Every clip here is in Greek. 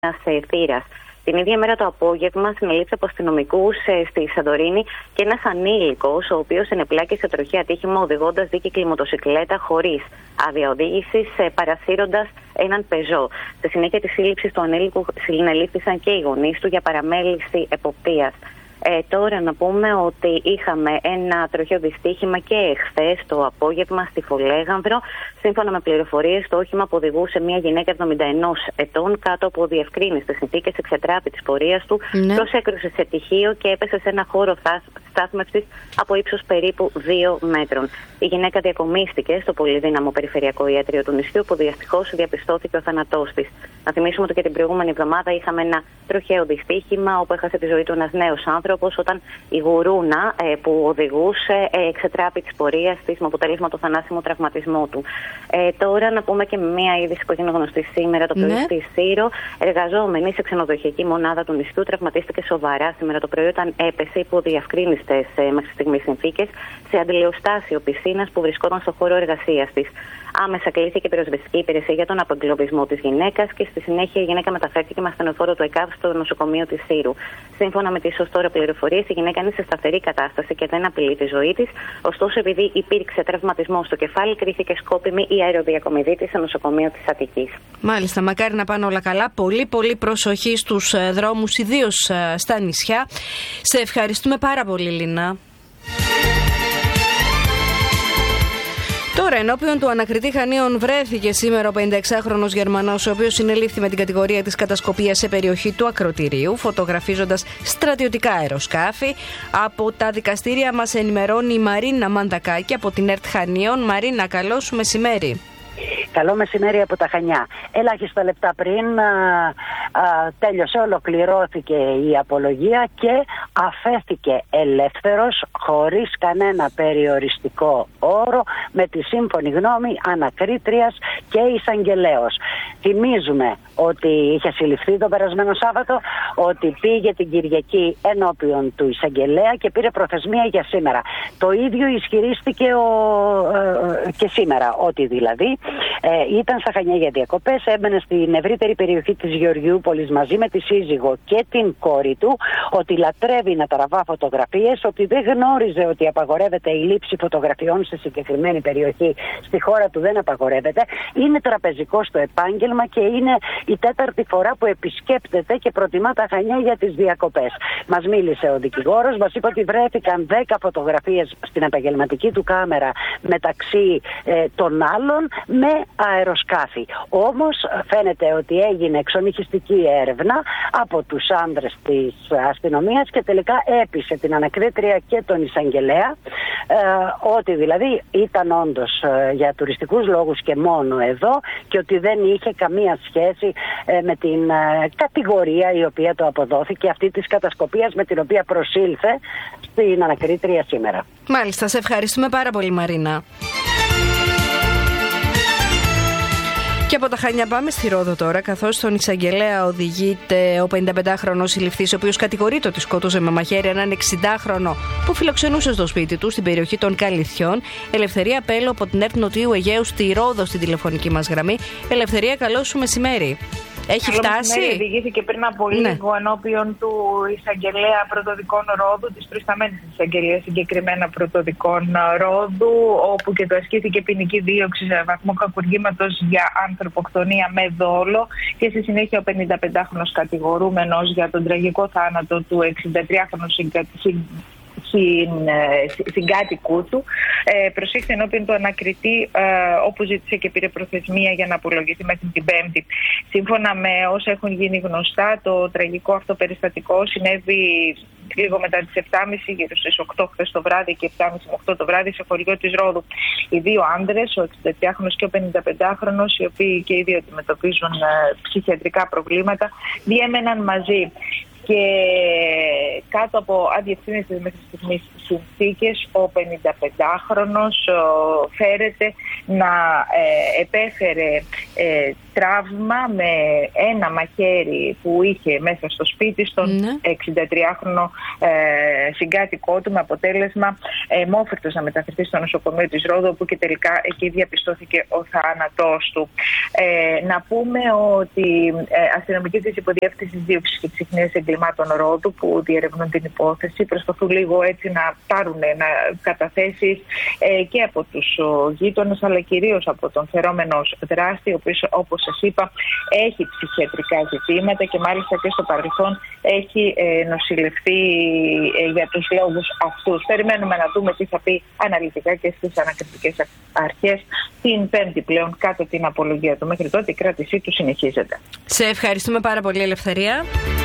θύρας. Την ίδια μέρα το απόγευμα συνελήφθη από αστυνομικούς στη Σαντορίνη και ένας ανήλικος, ο οποίος ενεπλάκη σε τροχαίο ατύχημα οδηγώντας δίκυκλη μοτοσικλέτα χωρίς άδεια οδήγησης, παρασύροντας έναν πεζό. Στη συνέχεια της σύλληψης του ανήλικου συνελήφθησαν και οι γονείς του για παραμέληση εποπτείας. Τώρα να πούμε ότι είχαμε ένα τροχαίο δυστύχημα και εχθές το απόγευμα στη Φολέγανδρο. Σύμφωνα με πληροφορίες, το όχημα που οδηγούσε μια γυναίκα 71 ετών κάτω από διευκρίνηστες συνθήκες εξετράπη της πορείας του, προσέκρουσε σε τυχείο και έπεσε σε ένα χώρο στάθμευσης από ύψος περίπου 2 μέτρων. Η γυναίκα διακομίστηκε στο πολυδύναμο περιφερειακό ιατρείο του νησιού, που δυστυχώς διαπιστώθηκε ο θάνατός της. Να θυμίσουμε ότι και την προηγούμενη εβδομάδα είχαμε ένα τροχαίο δυστύχημα όπου έχασε τη ζωή του ένας νέος άνθρωπος όταν η γουρούνα που οδηγούσε εξετράπη της πορείας της με αποτέλεσμα το θανάσιμο τραυματισμό του. Τώρα να πούμε και μια είδηση που έγινε γνωστή σήμερα το πρωί στη Σύρο. Εργαζόμενη σε ξενοδοχειακή μονάδα του νησιού τραυματίστηκε σοβαρά σήμερα το πρωί όταν έπεσε υπό διευκρίνηστες μέχρι στιγμής συνθήκες σε αντιλιοστάσιο πισίνας που βρισκόταν στο χώρο εργασίας της. Άμεσα κλήθηκε πυροσβεστική υπηρεσία για τον απεγκλωβισμό της γυναίκας και στη συνέχεια η γυναίκα μεταφέρθηκε με ασθενοφόρο του ΕΚΑΒ στο νοσοκομείο της Σύρου. Σύμφωνα με τις ως τώρα πληροφορίες, η γυναίκα είναι σε σταθερή κατάσταση και δεν απειλεί τη ζωή της. Ωστόσο, επειδή υπήρξε τραυματισμό στο κεφάλι, κρίθηκε σκόπιμη η αεροδιακομιδή της στο νοσοκομείο της Αττικής. Μάλιστα, μακάρι να πάνε όλα καλά. Πολύ προσοχή στους δρόμους, ιδίως στα νησιά. Σε ευχαριστούμε πάρα πολύ, Λίνα. Τώρα, ενώπιον του ανακριτή Χανίων βρέθηκε σήμερα ο 56χρονος Γερμανός, ο οποίος συνελήφθη με την κατηγορία της κατασκοπίας σε περιοχή του ακρωτηρίου, φωτογραφίζοντας στρατιωτικά αεροσκάφη. Από τα δικαστήρια μας ενημερώνει η Μαρίνα Μαντακάκη από την ΕΡΤ Χανίων. Μαρίνα, καλό σου μεσημέρι. Καλό μεσημέρι από τα Χανιά. Ελάχιστα λεπτά πριν τέλειωσε, ολοκληρώθηκε η απολογία και αφέθηκε ελεύθερος χωρίς κανένα περιοριστικό όρο με τη σύμφωνη γνώμη ανακρίτριας και εισαγγελέως. Θυμίζουμε ότι είχε συλληφθεί το περασμένο Σάββατο, ότι πήγε την Κυριακή ενώπιον του εισαγγελέα και πήρε προθεσμία για σήμερα. Το ίδιο ισχυρίστηκε και σήμερα, ότι δηλαδή ήταν στα Χανιά για διακοπές, έμπαινε στην ευρύτερη περιοχή της Γεωργιούπολης μαζί με τη σύζυγο και την κόρη του, ότι λατρεύει να τραβά φωτογραφίες, ότι δεν γνώριζε ότι απαγορεύεται η λήψη φωτογραφιών σε συγκεκριμένη περιοχή. Στη χώρα του δεν απαγορεύεται. Είναι τραπεζικό στο επάγγελμα και είναι η 4η φορά που επισκέπτεται και προτιμά τα Χανιά για τις διακοπές. Μας μίλησε ο δικηγόρος, μας είπε ότι βρέθηκαν 10 φωτογραφίες στην επαγγελματική του κάμερα μεταξύ των άλλων με αεροσκάφη. Όμως φαίνεται ότι έγινε εξονυχιστική έρευνα από τους άνδρες της αστυνομίας και τελικά έπεισε την ανακρίτρια και τον εισαγγελέα ότι δηλαδή ήταν όντως για τουριστικούς λόγους και μόνο εδώ και ότι δεν είχε καμία σχέση με την κατηγορία η οποία το αποδόθηκε, αυτή της κατασκοπίας με την οποία προσήλθε στην ανακρίτρια σήμερα. Μάλιστα, σε ευχαριστούμε πάρα πολύ, Μαρίνα. Και από τα Χανιά πάμε στη Ρόδο τώρα, καθώς στον εισαγγελέα οδηγείται ο 55χρονος συλληφθής, ο οποίος κατηγορείται ότι σκότωσε με μαχαίρι έναν 60χρονο που φιλοξενούσε στο σπίτι του στην περιοχή των Καλυθιών. Ελευθερία Πέλο από την ΕΡΤ Νοτιού Αιγαίου στη Ρόδο στην τηλεφωνική μας γραμμή. Ελευθερία, καλό σου μεσημέρι. Έχει φτάσει. Οδηγήθηκε πριν από λίγο ενώπιον του εισαγγελέα πρωτοδικών Ρόδου, της προϊσταμένης εισαγγελίας συγκεκριμένα πρωτοδικών Ρόδου, όπου και το ασκήθηκε ποινική δίωξη σε βαθμό κακουργήματος για ανθρωποκτονία με δόλο και στη συνέχεια ο 55χρονος κατηγορούμενος για τον τραγικό θάνατο του 63χρονου συγκάτοικού του προσήχθη ενώπιον του ανακριτή, όπου ζήτησε και πήρε προθεσμία για να απολογηθεί μέχρι την Πέμπτη. Σύμφωνα με όσα έχουν γίνει γνωστά, το τραγικό αυτό περιστατικό συνέβη λίγο μετά τις 7.30, γύρω στις 8 χθες το βράδυ και 7.30 με 8 το βράδυ σε χωριό της Ρόδου. Οι δύο άνδρες, ο 63χρονος και ο 55χρονος, οι οποίοι και οι δύο αντιμετωπίζουν ψυχιατρικά προβλήματα, διέμεναν μαζί. Και κάτω από αδιευθύνευτες μέχρι στιγμής συνθήκες, ο 55χρονος φέρεται να επέφερε τραύμα με ένα μαχαίρι που είχε μέσα στο σπίτι στον 63χρονο συγκάτοικό του, με αποτέλεσμα μόφυρτος να μεταφερθεί στο νοσοκομείο της Ρόδου, όπου και τελικά εκεί διαπιστώθηκε ο θάνατός του. Να πούμε ότι αστυνομικοί της Υποδιεύθυνσης Δίωξης και Ξυχνίας Εγκλημάτων Ρόδου, που διερευνούν την υπόθεση, προσπαθούν λίγο έτσι να πάρουν καταθέσεις και από τους γείτονες, αλλά κυρίως από τον φερόμενο δράστη, ο οποίος, όπως σας είπα, έχει ψυχιατρικά ζητήματα και μάλιστα και στο παρελθόν έχει νοσηλευτεί για τους λόγους αυτούς. Περιμένουμε να δούμε τι θα πει αναλυτικά και στις ανακριτικές αρχές την Πέμπτη πλέον κάτω την απολογία του. Μέχρι τότε η κράτησή του συνεχίζεται. Σε ευχαριστούμε πάρα πολύ, Ελευθερία.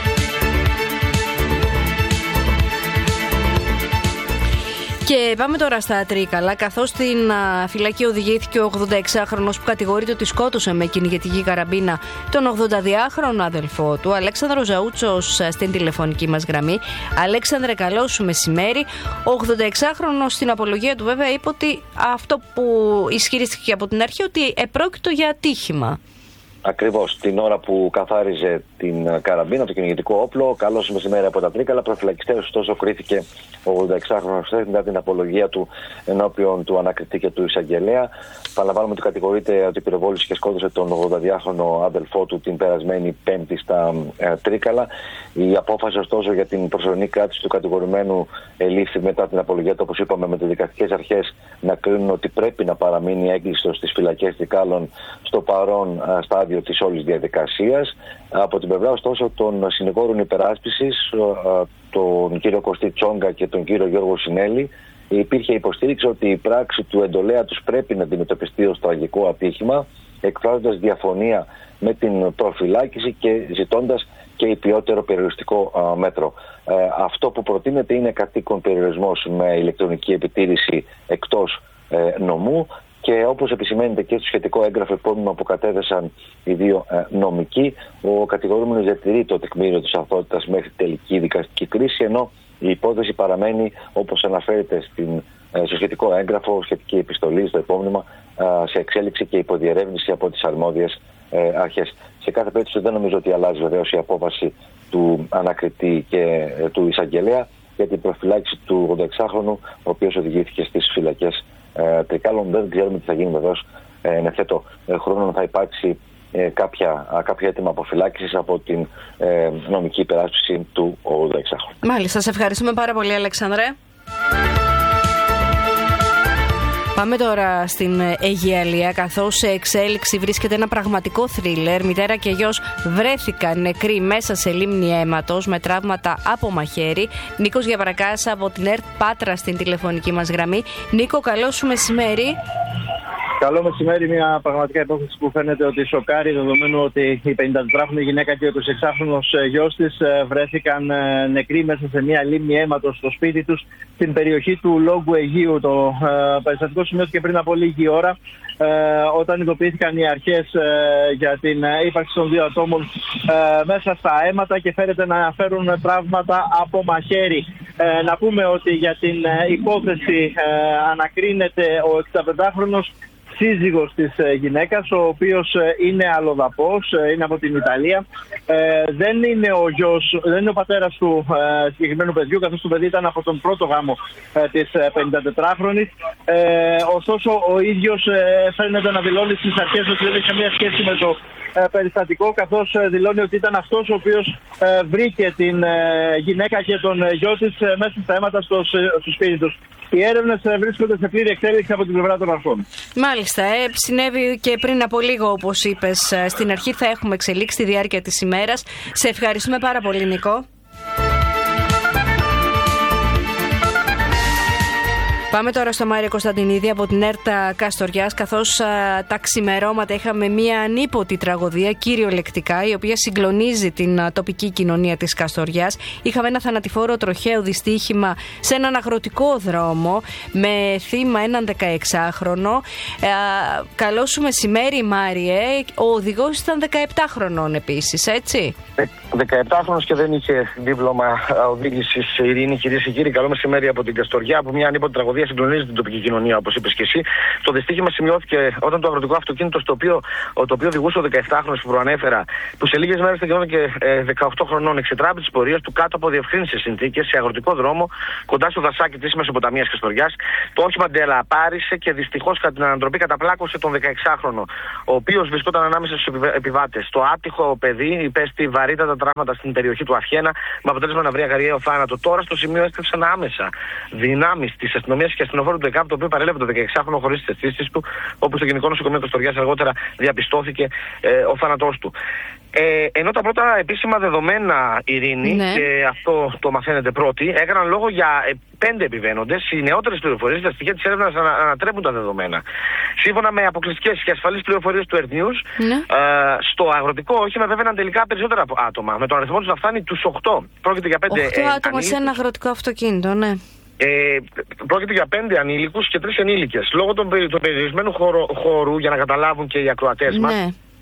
Και πάμε τώρα στα Τρίκαλα, καθώς στην φυλακή οδηγήθηκε ο 86χρονος που κατηγορείται ότι σκότωσε με κυνηγετική καραμπίνα τον 82χρονο αδελφό του, Αλέξανδρο Ζαούτσος, στην τηλεφωνική μας γραμμή. Αλέξανδρε, καλό σου μεσημέρι. Ο 86χρονος στην απολογία του βέβαια είπε ότι αυτό που ισχυρίστηκε από την αρχή, ότι επρόκειτο για ατύχημα. Ακριβώς, την ώρα που καθάριζε την καραμπίνα, το κυνηγετικό όπλο. Καλώς μεσημέρι από τα Τρίκαλα. Προφυλακιστές, ωστόσο, κρίθηκε ο 86χρονος μετά την απολογία του ενώπιον του ανακριτή και του εισαγγελέα. Παραλαμβάνουμε ότι κατηγορείται ότι πυροβόλησε και σκότωσε τον 82χρονο αδελφό του την περασμένη Πέμπτη στα Τρίκαλα. Η απόφαση, ωστόσο, για την προσωρινή κράτηση του κατηγορουμένου ελήφθη μετά την απολογία του, όπως είπαμε, με τις δικαστικές αρχές να κρίνουν ότι πρέπει να παραμείνει έγκλειστος στις φυλακές Τρικάλων στο παρόν στάδιο της όλης διαδικασίας. Από την πλευρά, ωστόσο, των συνηγόρων υπεράσπισης, τον κύριο Κωστή Τσόγκα και τον κύριο Γιώργο Συνέλη, υπήρχε υποστήριξη ότι η πράξη του εντολέα τους πρέπει να αντιμετωπιστεί ως τραγικό ατύχημα, εκφράζοντας διαφωνία με την προφυλάκηση και ζητώντας και υπιότερο περιοριστικό μέτρο. Αυτό που προτείνεται είναι κατοίκον περιορισμός με ηλεκτρονική επιτήρηση εκτός νομού. Και όπως επισημαίνεται και στο σχετικό έγγραφο επώνυμο που κατέθεσαν οι δύο νομικοί, ο κατηγορούμενος διατηρεί το τεκμήριο της αθωότητας μέχρι τελική δικαστική κρίση, ενώ η υπόθεση παραμένει, όπως αναφέρεται στο σχετικό έγγραφο, σχετική επιστολή στο επώνυμα, σε εξέλιξη και υποδιερεύνηση από τις αρμόδιες αρχές. Σε κάθε περίπτωση δεν νομίζω ότι αλλάζει βεβαίως η απόφαση του ανακριτή και του εισαγγελέα για την προφυλάκηση του 86χρονου, ο οποίος οδηγήθηκε στις φυλακές Τρικάλων. Δεν ξέρουμε τι θα γίνει βεβαίως εν ευθέτω χρόνο, θα υπάρξει κάποια έτοιμα αποφυλάκησης από την νομική υπεράσπιση του 86χρονου. Μάλιστα, σας ευχαριστούμε πάρα πολύ, Αλέξανδρε. Πάμε τώρα στην Αιγιαλία, καθώς σε εξέλιξη βρίσκεται ένα πραγματικό θρίλερ. Μητέρα και γιος βρέθηκαν νεκροί μέσα σε λίμνη αίματος με τραύματα από μαχαίρι. Νίκος Γιαβρακάς από την ΕΡΤ Πάτρα στην τηλεφωνική μας γραμμή. Νίκο, καλό σου μεσημέρι. Καλό μεσημέρι, μια πραγματικά υπόθεση που φαίνεται ότι σοκάρει, δεδομένου ότι η 54χρονη γυναίκα και ο 26χρονος γιος της βρέθηκαν νεκροί μέσα σε μια λίμνη αίματος στο σπίτι τους στην περιοχή του Λόγκου Αιγείου. Το περιστατικό σημειώθηκε πριν από λίγη ώρα, όταν ειδοποιήθηκαν οι αρχές για την ύπαρξη των δύο ατόμων μέσα στα αίματα και φέρεται να φέρουν τραύματα από μαχαίρι. Να πούμε ότι για την υπόθεση ανακρίνεται ο 65χρονος σύζυγος της γυναίκας, ο οποίος είναι αλλοδαπός, είναι από την Ιταλία. Δεν είναι ο γιος, δεν είναι ο πατέρας του συγκεκριμένου παιδιού, καθώς το παιδί ήταν από τον πρώτο γάμο της 54χρονης. Ωστόσο, ο ίδιος φαίνεται να δηλώνει στις αρχές ότι δεν έχει καμία σχέση με το περιστατικό, καθώς δηλώνει ότι ήταν αυτός ο οποίος βρήκε την γυναίκα και τον γιο της μέσα στα αίματα στο σπίτι τους. Οι έρευνες βρίσκονται σε πλήρη εξέλιξη από την πλευρά των αρχών. Μάλιστα, συνέβη και πριν από λίγο, όπως είπες στην αρχή. Θα έχουμε εξελίξει στη διάρκεια της ημέρας. Σε ευχαριστούμε πάρα πολύ, Νικό. Πάμε τώρα στο Μάριο Κωνσταντινίδη από την ΕΡΤ Καστοριάς, καθώς τα ξημερώματα είχαμε μία ανίποτη τραγωδία, κυριολεκτικά, η οποία συγκλονίζει την τοπική κοινωνία της Καστοριάς. Είχαμε ένα θανατηφόρο τροχαίο δυστύχημα σε έναν αγροτικό δρόμο με θύμα έναν 16χρονο. Καλό σου μεσημέρι, Μάριε. Ο οδηγός ήταν 17χρονων επίσης, έτσι. 17χρονος και δεν είχε δίπλωμα οδήγησης, Ειρήνη, κυρίες και κύριοι. Καλό μεσημέρι από την Καστοριά, από μια ανίποτη τραγωδία τραγωδία συγκλονίζει την τοπική κοινωνία, όπως είπες και εσύ. Το δυστύχημα σημειώθηκε όταν το αγροτικό αυτοκίνητο το οποίο οδηγούσε ο 17χρονος που προανέφερα, που σε λίγες μέρες τελειώνει και 18 χρονών, εξετράπη τις πορείες του κάτω από διευκρίνησες συνθήκες σε αγροτικό δρόμο κοντά στο δασάκι της Μεσοποταμίας Χριστοριάς. Το όχημα ντελαπάρισε και δυστυχώς κατά την ανατροπή καταπλάκωσε τον 16χρονο, ο οποίος βρισκόταν ανάμεσα στους επιβάτες. Το άτυχο παιδί υπέστη βαρύτατα τραύματα στην περιοχή του Αφιένα, με αποτέλεσμα να βρει αγαριαίο θάνατο. Τώρα στο σημείο έστρεψαν άμεσα δυνάμεις της αστυνομίας και αστυνοφόρου του ΕΚΑΒ, το οποίο παρέλαβε το 16χρονο χωρίς τις αισθήσεις του, όπου στο Γενικό Νοσοκομείο Καστοριάς αργότερα διαπιστώθηκε ο θάνατός του. Ενώ τα πρώτα επίσημα δεδομένα, Ειρήνη, και αυτό το μαθαίνετε πρώτοι, έκαναν λόγο για 5 επιβαίνοντες. Οι νεότερες πληροφορίες, τα στοιχεία της έρευνας ανατρέπουν τα δεδομένα. Σύμφωνα με αποκλειστικές και ασφαλείς πληροφορίες του Earth News, στο αγροτικό όχημα βέβαιναν τελικά περισσότερα άτομα, με τον αριθμό τους να φτάνει τους 8. Πρόκειται για 5 άτομα σε ένα αγροτικό αυτοκίνητο, ναι. Πρόκειται για 5 ανήλικους και 3 ενήλικες. Λόγω του περιορισμένου χώρου, για να καταλάβουν και οι ακροατές μας,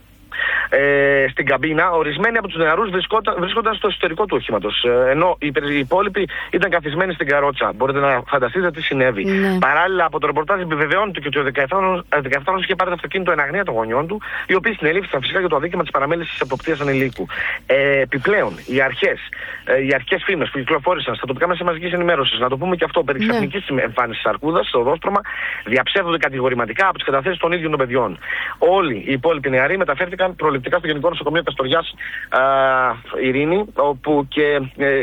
στην καμπίνα, ορισμένοι από τους νεαρούς βρίσκονταν στο εσωτερικό του οχήματος, ενώ οι υπόλοιποι ήταν καθισμένοι στην καρότσα. Μπορείτε να φανταστείτε τι συνέβη. Παράλληλα, από το ρεπορτάζ επιβεβαιώνεται και ότι ο 17χρονος είχε πάρει το αυτοκίνητο εν αγνία των γονιών του, οι οποίοι συνελήφθησαν φυσικά για το αδίκημα της παραμέλησης εποπτείας ανηλίκου. Επιπλέον, οι αρχές φήμες που κυκλοφόρησαν στα τοπικά μέσα μαζικής ενημέρωσης, να το πούμε και αυτό, περί ξαφνικής εμφάνισης αρκούδας στο οδόστρωμα, διαψεύδονται κατηγορηματικά από τις καταθέσεις των ίδιων των παιδιών. Όλοι οι υπόλοιποι νεαροί μεταφέρθηκαν προληπτικά στο Γενικό Νοσοκομείο Καστοριάς, Ειρήνη, όπου και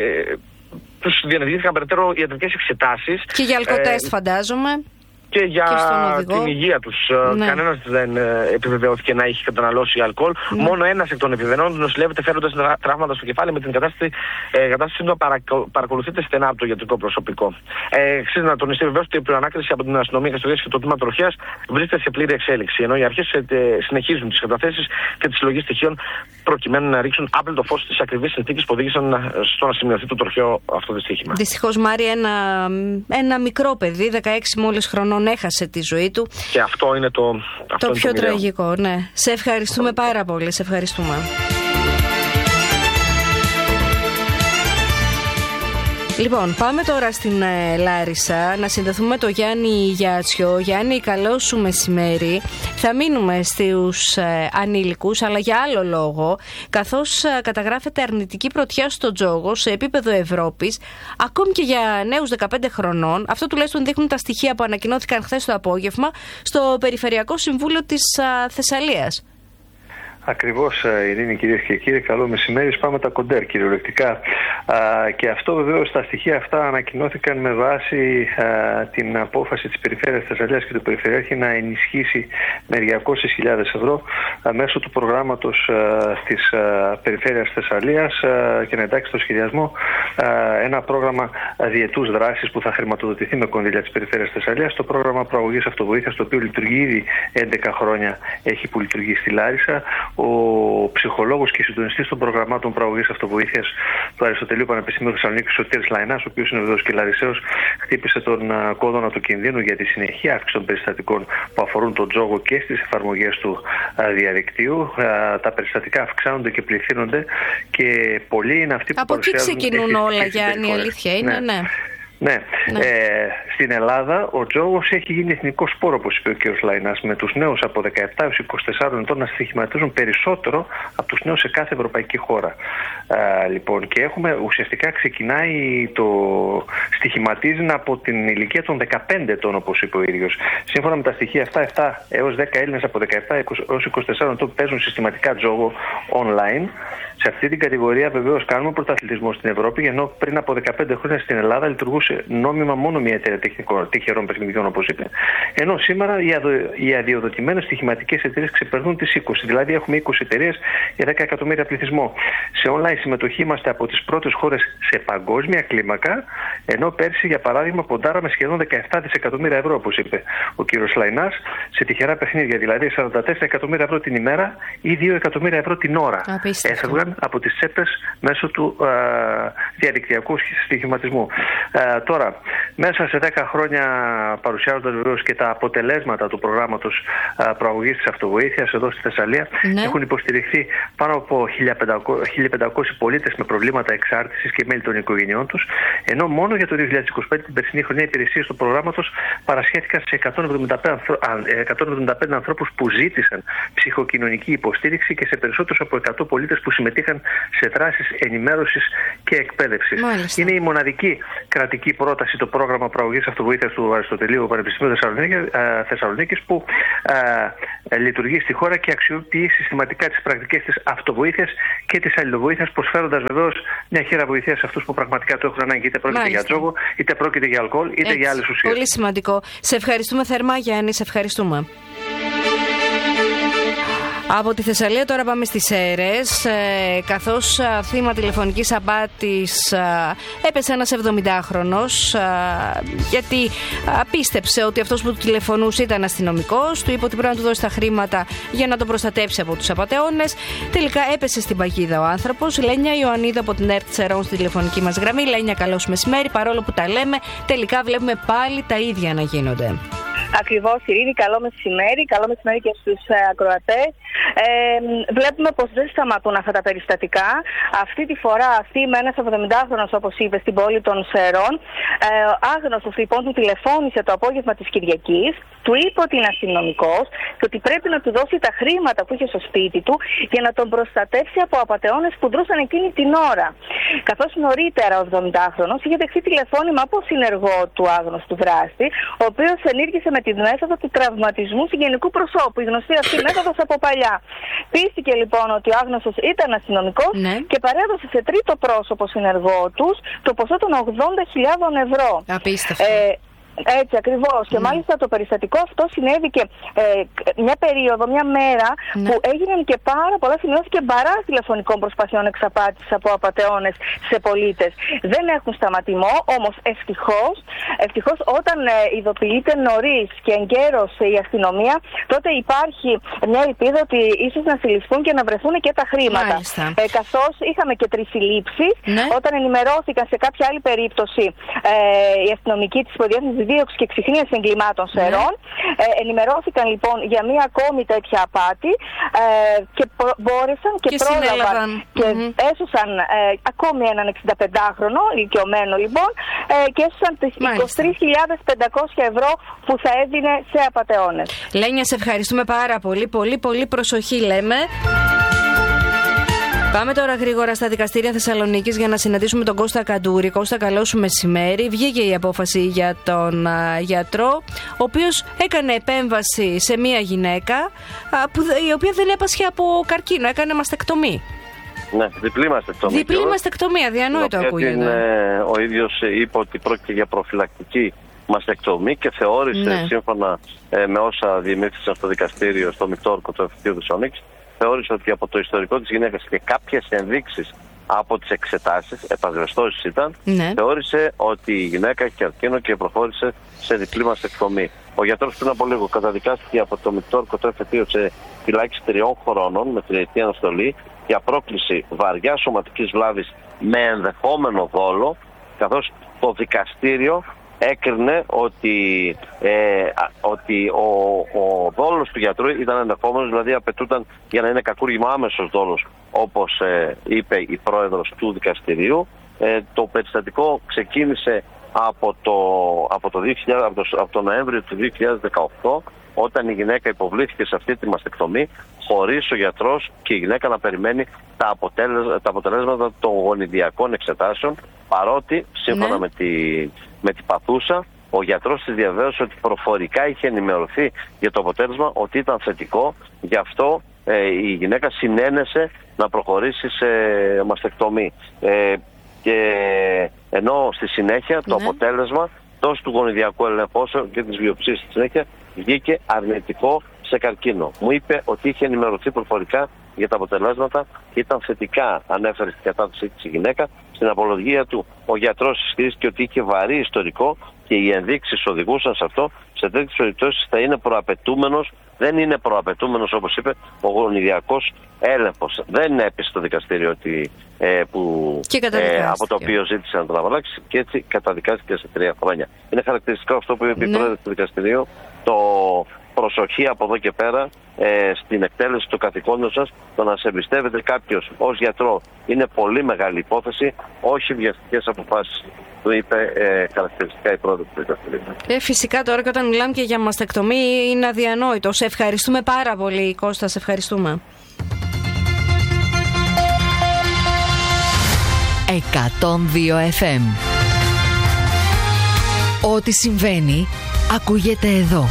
τους διενεργήθηκαν περαιτέρω ιατρικές εξετάσεις. Και για αλκοτέστ, φαντάζομαι. Και για την υγεία τους. Κανένας δεν επιβεβαιώθηκε να έχει καταναλώσει αλκοόλ. Μόνο ένας εκ των επιβεβαιώνων νοσηλεύεται φέροντας τραύματα στο κεφάλι, με την κατάσταση να παρακολουθείται στενά από το ιατρικό προσωπικό. Αξίζει να τονιστεί βεβαίως ότι η προανάκριση από την αστυνομία Καστοριάς και το τμήμα τροχέας βρίσκεται σε πλήρη εξέλιξη. Ενώ οι αρχές συνεχίζουν τις καταθέσεις και τη συλλογή στοιχείων προκειμένου να ρίξουν άπλετο φως στις ακριβείς συνθήκες που οδήγησαν στο να σημειωθεί το τροχαίο αυτό δυστύχημα. Δυστυχώς, Μάρη, ένα μικρό παιδί, 16 μόλις χρονών, έχασε τη ζωή του. Και αυτό είναι το πιο τραγικό, ναι. Σε ευχαριστούμε πάρα πολύ. Σε ευχαριστούμε. Λοιπόν, πάμε τώρα στην Λάρισα να συνδεθούμε με τον Γιάννη Γιάτσιο. Γιάννη, καλό σου μεσημέρι. Θα μείνουμε στους ανήλικους, αλλά για άλλο λόγο, καθώς καταγράφεται αρνητική πρωτιά στο τζόγο σε επίπεδο Ευρώπης, ακόμη και για νέους 15 χρονών. Αυτό τουλάχιστον δείχνουν τα στοιχεία που ανακοινώθηκαν χθες το απόγευμα στο Περιφερειακό Συμβούλιο της Θεσσαλίας. Ακριβώς, Ειρήνη, κυρίες και κύριοι, καλό μεσημέρι. Πάμε τα κοντέρ κυριολεκτικά. Και αυτό βεβαίως, τα στοιχεία αυτά ανακοινώθηκαν με βάση την απόφαση της Περιφέρειας Θεσσαλίας και του Περιφερειάρχη να ενισχύσει με 200.000 ευρώ μέσω του προγράμματος της Περιφέρειας Θεσσαλίας και να εντάξει στο σχεδιασμό ένα πρόγραμμα διετούς δράσης που θα χρηματοδοτηθεί με κονδύλια της Περιφέρειας Θεσσαλίας. Το πρόγραμμα προαγωγής αυτοβοήθειας, το οποίο λειτουργεί ήδη 11 χρόνια, έχει που λειτουργεί στη Λάρισα. Ο ψυχολόγος και συντονιστής των προγραμμάτων προαγωγής αυτοβοήθειας του Αριστοτελείου Πανεπιστημίου Θεσσαλονίκης, Σωτήρης Λαϊνάς, ο οποίος είναι βεβαίως και Λαρισαίος, χτύπησε τον κόδωνα του κινδύνου για τη συνεχή αύξηση των περιστατικών που αφορούν τον τζόγο και στις εφαρμογές του διαδικτύου. Τα περιστατικά αυξάνονται και πληθύνονται και πολλοί είναι αυτοί που παρουσιάζουν. Από εκεί ξεκινούν όλα, Γιάννη, η αλήθεια είναι, ναι. Ναι. Στην Ελλάδα ο τζόγος έχει γίνει εθνικό σπόρο, όπως είπε ο κ. Λαϊνάς, με τους νέους από 17 έως 24 ετών να στοιχηματίζουν περισσότερο από τους νέους σε κάθε ευρωπαϊκή χώρα. Λοιπόν, και ουσιαστικά ξεκινάει στοιχηματίζει από την ηλικία των 15 ετών, όπως είπε ο ίδιος. Σύμφωνα με τα στοιχεία αυτά, 7 έως 10 Έλληνες από 17 έως 24 ετών παίζουν συστηματικά τζόγο online. Σε αυτή την κατηγορία βεβαίως κάνουμε πρωταθλητισμό στην Ευρώπη, ενώ πριν από 15 χρόνια στην Ελλάδα λειτουργούσε νόμιμα μόνο μια εταιρεία τυχερών παιχνιδιών, όπως είπε. Ενώ σήμερα οι αδειοδοτημένες στοιχηματικές εταιρείες ξεπερνούν τις 20, δηλαδή έχουμε 20 εταιρείες για 10 εκατομμύρια πληθυσμό. Σε online συμμετοχή είμαστε από τις πρώτες χώρες σε παγκόσμια κλίμακα, ενώ πέρσι, για παράδειγμα, ποντάραμε σχεδόν 17 δισεκατομμύρια ευρώ, όπως είπε ο κ. Λαϊνάς, σε τυχερά παιχνίδια, δηλαδή 44 εκατομμύρια ευρώ την ημέρα ή 2 εκατομμύρια ευρώ την ώρα. Έφευγαν από τις τσέπες μέσω του διαδικτυακού στοιχηματισμού. Τώρα, μέσα σε 10 χρόνια, παρουσιάζοντας βεβαίως και τα αποτελέσματα του προγράμματος προαγωγής της αυτοβοήθειας εδώ στη Θεσσαλία, έχουν υποστηριχθεί πάνω από 1.500 πολίτες με προβλήματα εξάρτησης και μέλη των οικογενειών τους, ενώ μόνο για το 2025, την περσινή χρονιά, οι υπηρεσίες του προγράμματος παρασχέθηκαν σε 175 ανθρώπους που ζήτησαν ψυχοκοινωνική υποστήριξη και σε περισσότερους από 100 πολίτες που συμμετείχαν σε δράσεις ενημέρωσης και εκπαίδευσης. Είναι η μοναδική κρατική πρόταση το πρόγραμμα προαγωγής αυτοβοήθειας του Αριστοτελείου Πανεπιστημίου Θεσσαλονίκης που λειτουργεί στη χώρα και αξιοποιεί συστηματικά τις πρακτικές της αυτοβοήθειας και της αλληλοβοήθειας, προσφέροντας βεβαίως μια χέρα βοηθείας σε αυτούς που πραγματικά το έχουν ανάγκη, είτε πρόκειται για τζόγο, είτε πρόκειται για αλκοόλ, είτε για άλλες ουσίες. Πολύ σημαντικό. Σε ευχαριστούμε θερμά, Γιάννη, σε ευχαριστούμε. Από τη Θεσσαλία τώρα πάμε στις Σέρρες, καθώς θύμα τηλεφωνικής απάτης έπεσε ένας 70χρονος, γιατί πίστεψε ότι αυτός που του τηλεφωνούσε ήταν αστυνομικός, του είπε ότι πρέπει να του δώσει τα χρήματα για να τον προστατέψει από τους απατεώνες. Τελικά έπεσε στην παγίδα ο άνθρωπος. Λένια Ιωαννίδου από την ΕΡΤ Σερών στη τηλεφωνική μας γραμμή. Λένια, καλώς μεσημέρι. Παρόλο που τα λέμε, τελικά βλέπουμε πάλι τα ίδια να γίνονται. Ακριβώς, Ειρήνη, καλό μεσημέρι και στους ακροατές. Βλέπουμε πως δεν σταματούν αυτά τα περιστατικά. Αυτή τη φορά θύμα ένας 70χρονος, όπως είπε, στην πόλη των Σερών. Άγνωστος λοιπόν του τηλεφώνησε το απόγευμα της Κυριακής, του είπε ότι είναι αστυνομικός και ότι πρέπει να του δώσει τα χρήματα που είχε στο σπίτι του για να τον προστατεύσει από απατεώνες που δρούσαν εκείνη την ώρα. Καθώς νωρίτερα ο 70χρονος είχε δεχθεί τηλεφώνημα από συνεργό του άγνωστου δράστη, ο οποίος ενήργησε με τη μέθοδο του τραυματισμού συγγενικού προσώπου, η γνωστή αυτή μέθοδος από παλιά. Πίστηκε λοιπόν ότι ο άγνωστος ήταν αστυνομικός και παρέδωσε σε τρίτο πρόσωπο συνεργό τους το ποσό των 80.000 ευρώ. Απίστευτο. Έτσι ακριβώς. Και μάλιστα το περιστατικό αυτό συνέβη και μια περίοδο, μια μέρα που έγιναν και πάρα πολλά, σημειώθηκε μπαράς τηλεφωνικών προσπαθειών εξαπάτησης από απατεώνες σε πολίτες. Δεν έχουν σταματημό, όμως ευτυχώς όταν ειδοποιείται νωρίς και εγκαίρως η αστυνομία, τότε υπάρχει μια ελπίδα ότι ίσως να συλληφθούν και να βρεθούν και τα χρήματα. Καθώς είχαμε και 3 συλλήψεις, όταν ενημερώθηκαν σε κάποια άλλη περίπτωση οι αστυνομικοί της Υποδιεύθυνσης Δίωξης και Ξυχνίας Εγκλημάτων Σερών, ενημερώθηκαν λοιπόν για μία ακόμη τέτοια απάτη και μπόρεσαν και πρόλαβαν και έσωσαν ακόμη έναν 65χρονο ηλικιωμένο λοιπόν και έσωσαν τις 23.500 ευρώ που θα έδινε σε απατεώνες. Λένια, σε ευχαριστούμε πάρα πολύ. Πολύ προσοχή λέμε. Πάμε τώρα γρήγορα στα δικαστήρια Θεσσαλονίκης για να συναντήσουμε τον Κώστα Καντούρη. Κώστα, καλό σου μεσημέρι. Βγήκε η απόφαση για τον γιατρό, ο οποίος έκανε επέμβαση σε μία γυναίκα η οποία δεν έπασχε από καρκίνο, έκανε μαστεκτομή. Ναι, διπλή μαστεκτομή. Διπλή μαστεκτομή, αδιανόητο ακούγεται. Ο ίδιος είπε ότι πρόκειται για προφυλακτική μαστεκτομή και θεώρησε, σύμφωνα με όσα διεμήφθησαν στο δικαστήριο, στο Μητόρκο του Εφετείου Θεσσαλονίκης, θεώρησε ότι από το ιστορικό της γυναίκας και κάποιες ενδείξεις από τις εξετάσεις, επασβεστώσεις ήταν, θεώρησε ότι η γυναίκα έχει καρκίνο και προχώρησε σε διπλή μαστεκτομή. Ο γιατρός πριν από λίγο καταδικάστηκε από το Μητόρκο του Εφετείου σε φυλάκιση 3 χρόνων με 3η αναστολή για πρόκληση βαριά σωματικής βλάβης με ενδεχόμενο δόλο, καθώς το δικαστήριο έκρινε ότι ο δόλος του γιατρού ήταν ενδεχόμενος, δηλαδή απαιτούταν για να είναι κακούργημα άμεσος δόλος, όπως είπε η πρόεδρος του δικαστηρίου. Το περιστατικό ξεκίνησε από το Νοέμβριο του 2018, όταν η γυναίκα υποβλήθηκε σε αυτή τη μαστεκτομή, χωρίς ο γιατρός και η γυναίκα να περιμένει τα αποτελέσματα των γονιδιακών εξετάσεων, παρότι σύμφωνα με την παθούσα, ο γιατρός της διαβέβαιωσε ότι προφορικά είχε ενημερωθεί για το αποτέλεσμα ότι ήταν θετικό, γι' αυτό η γυναίκα συνένεσε να προχωρήσει σε μαστεκτομή. Και ενώ στη συνέχεια το αποτέλεσμα τόσο του γονιδιακού ελέγχου και της βιοψίας στη συνέχεια βγήκε αρνητικό σε καρκίνο. Μου είπε ότι είχε ενημερωθεί προφορικά για τα αποτελέσματα και ήταν θετικά, ανέφερε στην κατάθεσή της η γυναίκα. Στην απολογία του ο γιατρός ισχυρίστηκε ότι είχε βαρύ ιστορικό και οι ενδείξεις οδηγούσαν σε αυτό. σε τέτοιες περιπτώσεις θα είναι προαπαιτούμενος, δεν είναι προαπαιτούμενος όπως είπε ο γονιδιακός έλεγχος. Δεν έπεσε στο δικαστήριο ότι, από το οποίο ζήτησε να τον απαλλάξει και έτσι καταδικάστηκε σε 3 χρόνια. Είναι χαρακτηριστικό αυτό που είπε η πρόεδρος του δικαστηρίου, το προσοχή από εδώ και πέρα στην εκτέλεση του καθηκόντων σας, το να σε εμπιστεύεται κάποιος ως γιατρό είναι πολύ μεγάλη υπόθεση, όχι βιαστικές αποφάσεις. Το είπε χαρακτηριστικά η πρόεδρος του δικαστηρίου. Φυσικά τώρα και όταν μιλάμε και για μαστεκτομή είναι αδιανόητο. Σε ευχαριστούμε πάρα πολύ, Κώστα, σε ευχαριστούμε. 102 FM. Ό,τι συμβαίνει ακούγεται εδώ.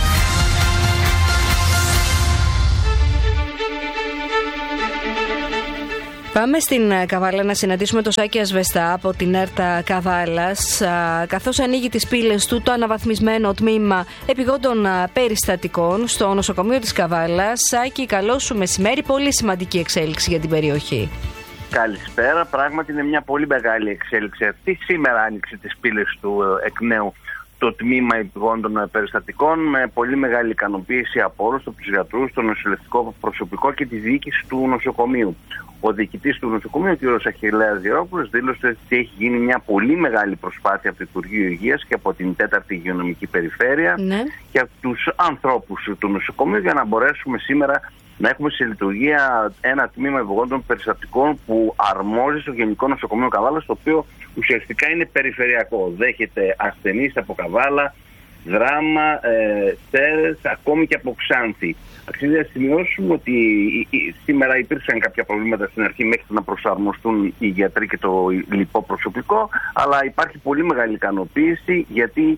Πάμε στην Καβάλα να συναντήσουμε τον Σάκη Ασβεστά από την ΕΡΤΑ Καβάλας, καθώς ανοίγει τις πύλες του το αναβαθμισμένο τμήμα επιγόντων περιστατικών στο νοσοκομείο της Καβάλας. Σάκη, καλό σου μεσημέρι, πολύ σημαντική εξέλιξη για την περιοχή. Καλησπέρα, πράγματι είναι μια πολύ μεγάλη εξέλιξη αυτή. Σήμερα άνοιξε τις πύλες του εκ νέου το τμήμα επιγόντων περιστατικών με πολύ μεγάλη ικανοποίηση από όλους τους γιατρούς, το νοσηλευτικό προσωπικό και τη διοίκηση του νοσοκομείου. Ο διοικητής του νοσοκομείου, κ. Αχιλλέας Γερόπουλος, δήλωσε ότι έχει γίνει μια πολύ μεγάλη προσπάθεια από το Υπουργείο Υγείας και από την 4η Υγειονομική Περιφέρεια και από τους ανθρώπους του νοσοκομείου για να μπορέσουμε σήμερα να έχουμε σε λειτουργία ένα τμήμα επιγόντων περιστατικών που αρμόζει στο Γενικό Νοσοκομείο Καβάλας, το οποίο ουσιαστικά είναι περιφερειακό. Δέχεται ασθενείς από Καβάλα, Δράμα, Σέρες, ακόμη και από Ξάνθη. Αξίζει να σημειώσουμε ότι σήμερα υπήρξαν κάποια προβλήματα στην αρχή μέχρι να προσαρμοστούν οι γιατροί και το λοιπό προσωπικό, αλλά υπάρχει πολύ μεγάλη ικανοποίηση γιατί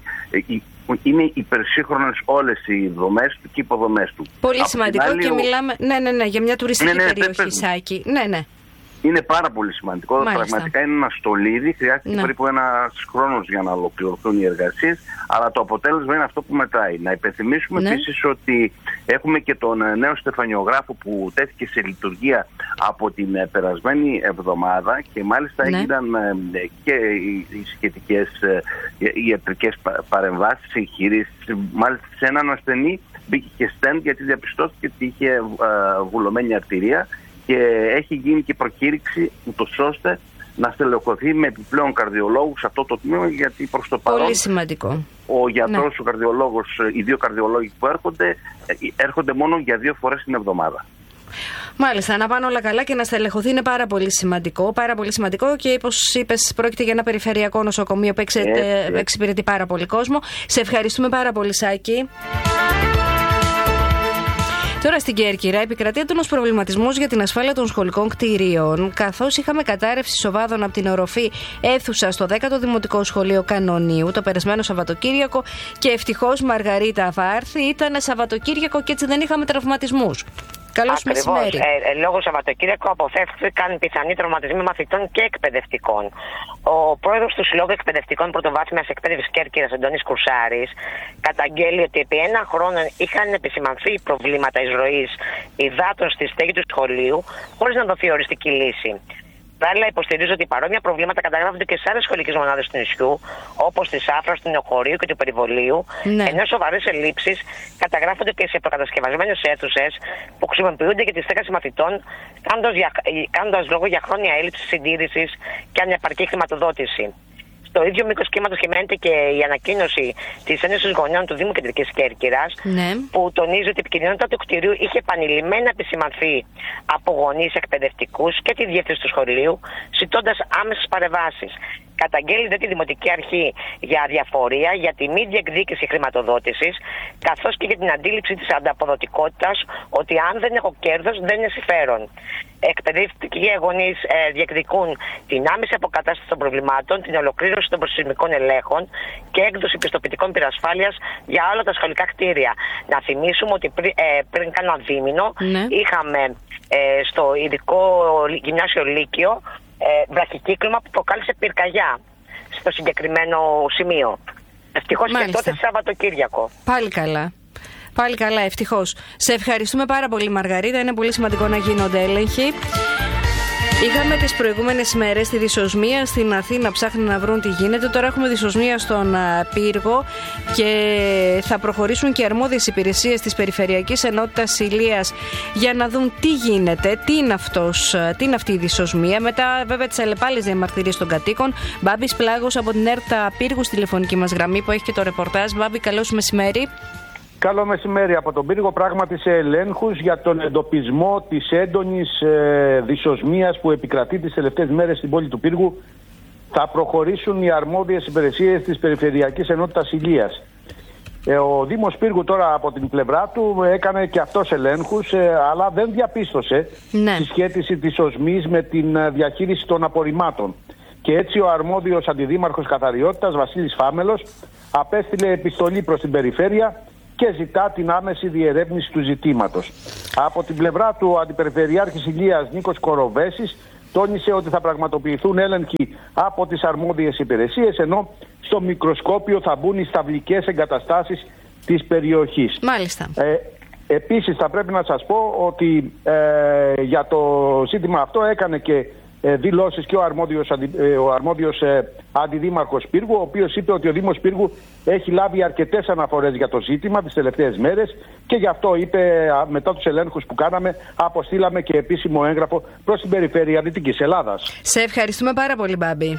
είναι υπερσύγχρονες όλες οι δομές του και οι υποδομές του. Πολύ σημαντικό και μιλάμε για μια τουριστική περιοχή, Σάκη. Είναι πάρα πολύ σημαντικό. Μάλιστα. Πραγματικά είναι ένα στολίδι. Χρειάστηκε περίπου ένας χρόνος για να ολοκληρωθούν οι εργασίες, αλλά το αποτέλεσμα είναι αυτό που μετράει. Να υπενθυμίσουμε επίσης ότι έχουμε και τον νέο στεφανιογράφο που τέθηκε σε λειτουργία από την περασμένη εβδομάδα και μάλιστα έγιναν και οι σχετικές ιατρικές παρεμβάσεις, εγχειρήσεις. Μάλιστα σε έναν ασθενή μπήκε και στέντ γιατί διαπιστώθηκε ότι είχε βουλωμένη αρτηρία. Και έχει γίνει και προκήρυξη ούτως ώστε να στελεχωθεί με επιπλέον καρδιολόγους σε αυτό το τμήμα, γιατί προς το παρόν πολύ σημαντικό. Ο γιατρός, ο καρδιολόγος, οι δύο καρδιολόγοι που έρχονται μόνο για 2 φορές την εβδομάδα. Μάλιστα, να πάνε όλα καλά και να στελεχωθεί είναι πάρα πολύ σημαντικό. Πάρα πολύ σημαντικό και όπως είπες, πρόκειται για ένα περιφερειακό νοσοκομείο που εξυπηρετεί πάρα πολύ κόσμο. Σε ευχαριστούμε πάρα πολύ, Σάκη. Τώρα στην Κέρκυρα επικρατεί έντονος προβληματισμός για την ασφάλεια των σχολικών κτηρίων, καθώς είχαμε κατάρρευση σοβάδων από την οροφή αίθουσα στο 10ο Δημοτικό Σχολείο Κανονίου το περασμένο Σαββατοκύριακο και ευτυχώς, Μαργαρίτα Βάρθη, ήταν Σαββατοκύριακο και έτσι δεν είχαμε τραυματισμούς. Καλώς μεσημέρι. Λόγω Σαββατοκύριακο αποφεύθηκαν πιθανοί τραυματισμοί μαθητών και εκπαιδευτικών. Ο πρόεδρος του Συλλόγου Εκπαιδευτικών Πρωτοβάθμιας Εκπαίδευσης Κέρκυρας, Αντώνης Κουρσάρης, καταγγέλει ότι επί 1 χρόνο είχαν επισημανθεί προβλήματα εισρωής υδάτων στη στέγη του σχολείου, χωρίς να δοθεί οριστική λύση. Παράλληλα, υποστηρίζω ότι παρόμοια προβλήματα καταγράφονται και σε άλλες σχολικές μονάδες του νησιού, όπως τη Σάφρας, του Νεοχωρίου και του Περιβολίου, ενώ σοβαρές ελλείψεις καταγράφονται και σε προκατασκευασμένες αίθουσες που χρησιμοποιούνται για τη στέγαση μαθητών, κάνοντας λόγο για χρόνια έλλειψη συντήρησης και ανεπαρκή χρηματοδότηση. Στο ίδιο μήκος κύματος κυμαίνεται και η ανακοίνωση της Ένωσης Γονιών του Δήμου Κεντρικής Κέρκυρας, που τονίζει ότι η επικινδυνότητα του κτηρίου είχε επανειλημμένα επισημανθεί από γονείς, εκπαιδευτικούς και τη διεύθυνση του σχολείου, ζητώντας άμεσες παρεμβάσεις. Καταγγέλει τη Δημοτική Αρχή για αδιαφορία, για τη μη διεκδίκηση χρηματοδότησης, καθώς και για την αντίληψη της ανταποδοτικότητας ότι αν δεν έχω κέρδος δεν είναι συμφέρον. Εκπαιδευτικοί γονείς διεκδικούν την άμεση αποκατάσταση των προβλημάτων, την ολοκλήρωση των προσυσμικών ελέγχων και έκδοση πιστοποιητικών πυρασφάλειας για όλα τα σχολικά κτίρια. Να θυμίσουμε ότι πριν κάνα δίμηνο είχαμε στο ειδικό γυμνάσιο Λύκειο βραχικύκλωμα που προκάλεσε πυρκαγιά στο συγκεκριμένο σημείο. Ευτυχώς και τότε Σαββατοκύριακο. Πάλι καλά. Πάλι καλά, ευτυχώς. Σε ευχαριστούμε πάρα πολύ, Μαργαρίτα. Είναι πολύ σημαντικό να γίνονται έλεγχοι. Είχαμε τις προηγούμενες ημέρες τη δυσοσμία στην Αθήνα, ψάχνουν να βρουν τι γίνεται. Τώρα έχουμε δυσοσμία στον Πύργο και θα προχωρήσουν και αρμόδιες υπηρεσίες της Περιφερειακής Ενότητας Ηλίας για να δουν τι γίνεται, τι είναι αυτή η δυσοσμία. Μετά, βέβαια, τις αλλεπάλληλες διαμαρτυρίες των κατοίκων. Μπάμπης Πλάγος από την ΕΡΤΑ Πύργου στη τηλεφωνική μας γραμμή που έχει και το ρεπορτάζ. Μπάμπη, καλώς μεσημέρι. Καλό μεσημέρι από τον Πύργο. Πράγματι σε ελέγχους για τον εντοπισμό της έντονης δυσοσμίας που επικρατεί τις τελευταίες μέρες στην πόλη του Πύργου θα προχωρήσουν οι αρμόδιες υπηρεσίες της Περιφερειακής Ενότητας Ηλίας. Ο Δήμος Πύργου τώρα από την πλευρά του έκανε και αυτός ελέγχους, αλλά δεν διαπίστωσε συσχέτιση της οσμής με την διαχείριση των απορριμμάτων. Και έτσι ο αρμόδιος αντιδήμαρχος καθαριότητας Βασίλης Φάμελος απέστειλε επιστολή προς την Περιφέρεια και ζητά την άμεση διερεύνηση του ζητήματος. Από την πλευρά του, ο Αντιπεριφερειάρχης Ηλίας Νίκος Κοροβέσης τόνισε ότι θα πραγματοποιηθούν έλεγχοι από τις αρμόδιες υπηρεσίες, ενώ στο μικροσκόπιο θα μπουν οι σταυλικές εγκαταστάσεις της περιοχής. Μάλιστα. Επίσης θα πρέπει να σας πω ότι για το ζήτημα αυτό έκανε και δηλώσεις και ο αρμόδιος αντιδήμαρχος Πύργου, ο οποίος είπε ότι ο Δήμος Πύργου έχει λάβει αρκετές αναφορές για το ζήτημα τις τελευταίες μέρες και γι' αυτό είπε μετά τους ελέγχους που κάναμε αποστήλαμε και επίσημο έγγραφο προς την Περιφέρεια Δυτικής Ελλάδας. Σε ευχαριστούμε πάρα πολύ, Μπάμπη.